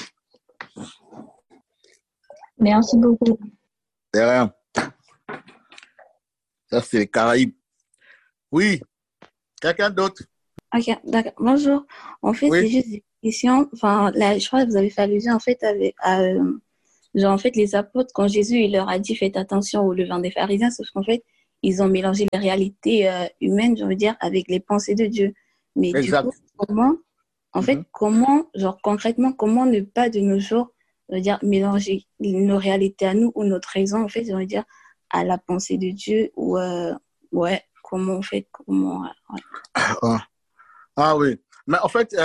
Merci beaucoup. C'est rien. Ça, c'est les Caraïbes. Oui. Quelqu'un d'autre? Ok, d'accord. Bonjour. En fait, c'est Oui, juste une question. Enfin, là, je crois que vous avez fait allusion en fait genre en fait les apôtres quand Jésus il leur a dit faites attention au levain des pharisiens, sauf qu'en fait ils ont mélangé les réalités humaines, je veux dire, avec les pensées de Dieu. Mais du coup, exact. Mhm. comment, genre concrètement, comment ne pas de nos jours, je veux dire, mélanger nos réalités à nous ou notre raison, en fait, je veux dire, à la pensée de Dieu ou ouais, comment on fait, comment ouais. Ah, ah oui. Mais en fait,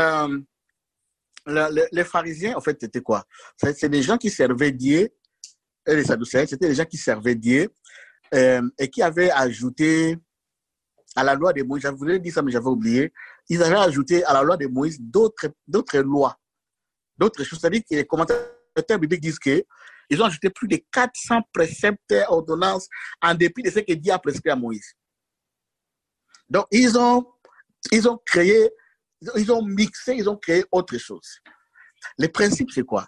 les pharisiens, en fait, c'était quoi? C'est des gens qui servaient Dieu, et les sadducéens, c'était des gens qui servaient Dieu et qui avaient ajouté à la loi de Moïse, je voulais dire ça, mais j'avais oublié, ils avaient ajouté à la loi de Moïse d'autres lois, d'autres choses. C'est-à-dire que les commentateurs bibliques disent qu'ils ont ajouté plus de 400 préceptes, ordonnances, en dépit de ce que Dieu a prescrit à Moïse. Donc, ils ont créé, ils ont mixé, ils ont créé autre chose. Le principe, c'est quoi?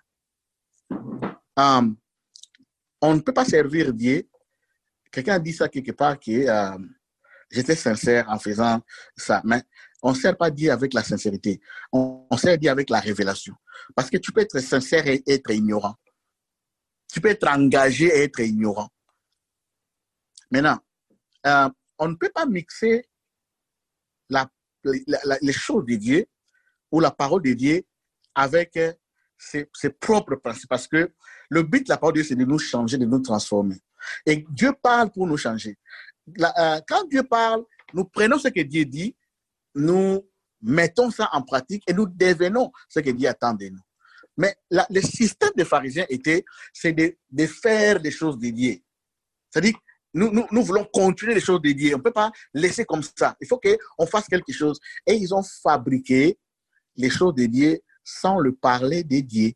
On ne peut pas servir Dieu. Quelqu'un a dit ça quelque part que j'étais sincère en faisant ça. Mais on ne sert pas Dieu avec la sincérité. On sert Dieu avec la révélation. Parce que tu peux être sincère et être ignorant. Tu peux être engagé et être ignorant. Maintenant, on ne peut pas mixer les choses de Dieu ou la parole de Dieu avec ses propres principes. Parce que le but de la parole de Dieu, c'est de nous changer, de nous transformer. Et Dieu parle pour nous changer. Quand Dieu parle, nous prenons ce que Dieu dit, nous mettons ça en pratique et nous devenons ce que Dieu attend de nous. Mais le système des pharisiens c'est de faire des choses de Dieu. C'est-à-dire, nous voulons continuer les choses de Dieu. On ne peut pas laisser comme ça. Il faut qu'on fasse quelque chose. Et ils ont fabriqué les choses de Dieu sans le parler de Dieu.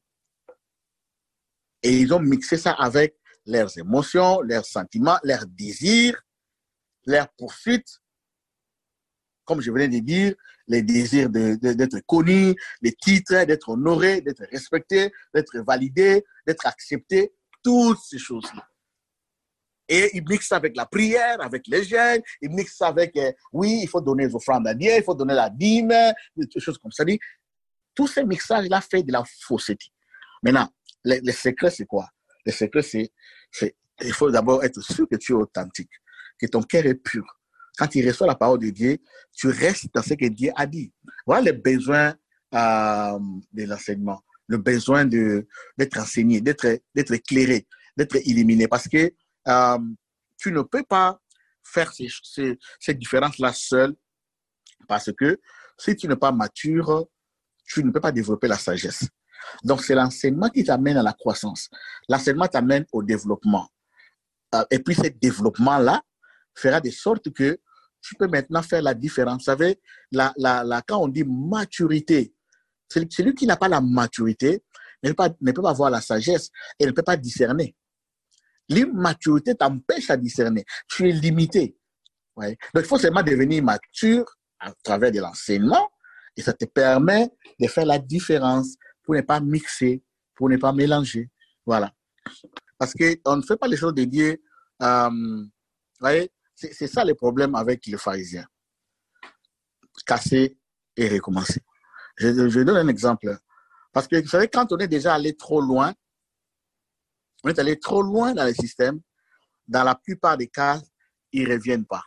Et ils ont mixé ça avec leurs émotions, leurs sentiments, leurs désirs, leurs poursuites. Comme je venais de dire, les désirs d'être connu, les titres, d'être honoré, d'être respecté, d'être validé, d'être accepté, toutes ces choses-là. Et ils mixent ça avec la prière, avec les jeûnes, ils mixent ça avec, oui, il faut donner les offrandes à Dieu, il faut donner la dîme, des choses comme ça. Tous ces mixages-là fait de la fausseté. Maintenant, le secret, c'est quoi? Le secret, il faut d'abord être sûr que tu es authentique, que ton cœur est pur. Quand tu reçois la parole de Dieu, tu restes dans ce que Dieu a dit. Voilà le besoin de l'enseignement, le besoin d'être enseigné, d'être éclairé, d'être illuminé. Parce que tu ne peux pas faire ces différences-là seul, parce que si tu n'es pas mature, tu ne peux pas développer la sagesse. Donc, c'est l'enseignement qui t'amène à la croissance. L'enseignement t'amène au développement. Et puis, ce développement-là fera de sorte que tu peux maintenant faire la différence. Vous savez, quand on dit maturité, celui qui n'a pas la maturité ne peut pas avoir la sagesse et ne peut pas discerner. L'immaturité t'empêche à discerner. Tu es limité. Ouais. Donc, il faut seulement devenir mature à travers de l'enseignement et ça te permet de faire la différence pour ne pas mixer, pour ne pas mélanger. Voilà. Parce qu'on ne fait pas les choses de Dieu. Vous voyez, c'est ça le problème avec les pharisiens. Casser et recommencer. Je donne un exemple. Parce que vous savez, quand on est déjà allé trop loin, on est allé trop loin dans le système, dans la plupart des cas, ils ne reviennent pas.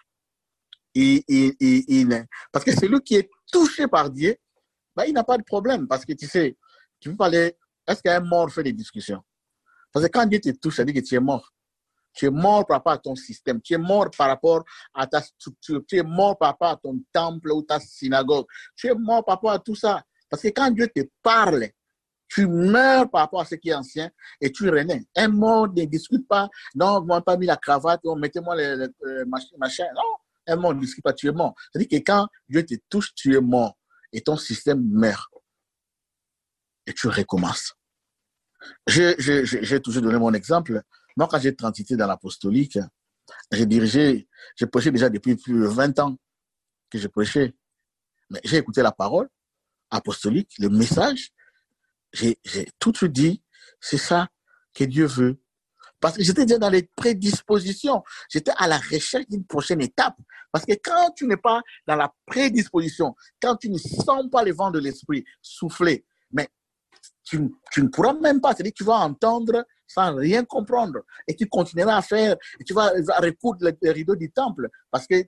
Parce que celui qui est touché par Dieu, ben, il n'a pas de problème. Parce que tu sais, tu peux parler, est-ce qu'un mort fait des discussions? Parce que quand Dieu te touche, ça dit que tu es mort. Tu es mort par rapport à ton système. Tu es mort par rapport à ta structure. Tu es mort par rapport à ton temple ou ta synagogue. Tu es mort par rapport à tout ça. Parce que quand Dieu te parle, tu meurs par rapport à ce qui est ancien et tu renais. Un mort ne discute pas. Non, vous m'avez pas mis la cravate. Mettez-moi le machin. Non, un mort ne discute pas. Tu es mort. C'est-à-dire que quand Dieu te touche, tu es mort. Et ton système meurt. Et tu recommences. J'ai toujours donné mon exemple. Moi, quand j'ai transité dans l'apostolique, j'ai prêché déjà depuis plus de 20 ans que je prêchais. Mais j'ai écouté la parole apostolique, le message. J'ai tout de suite dit, c'est ça que Dieu veut. Parce que j'étais déjà dans les prédispositions. J'étais à la recherche d'une prochaine étape. Parce que quand tu n'es pas dans la prédisposition, quand tu ne sens pas le vent de l'esprit souffler, mais tu ne pourras même pas. C'est-à-dire que tu vas entendre sans rien comprendre. Et tu continueras à faire, et tu vas recoudre les rideaux du temple. Parce que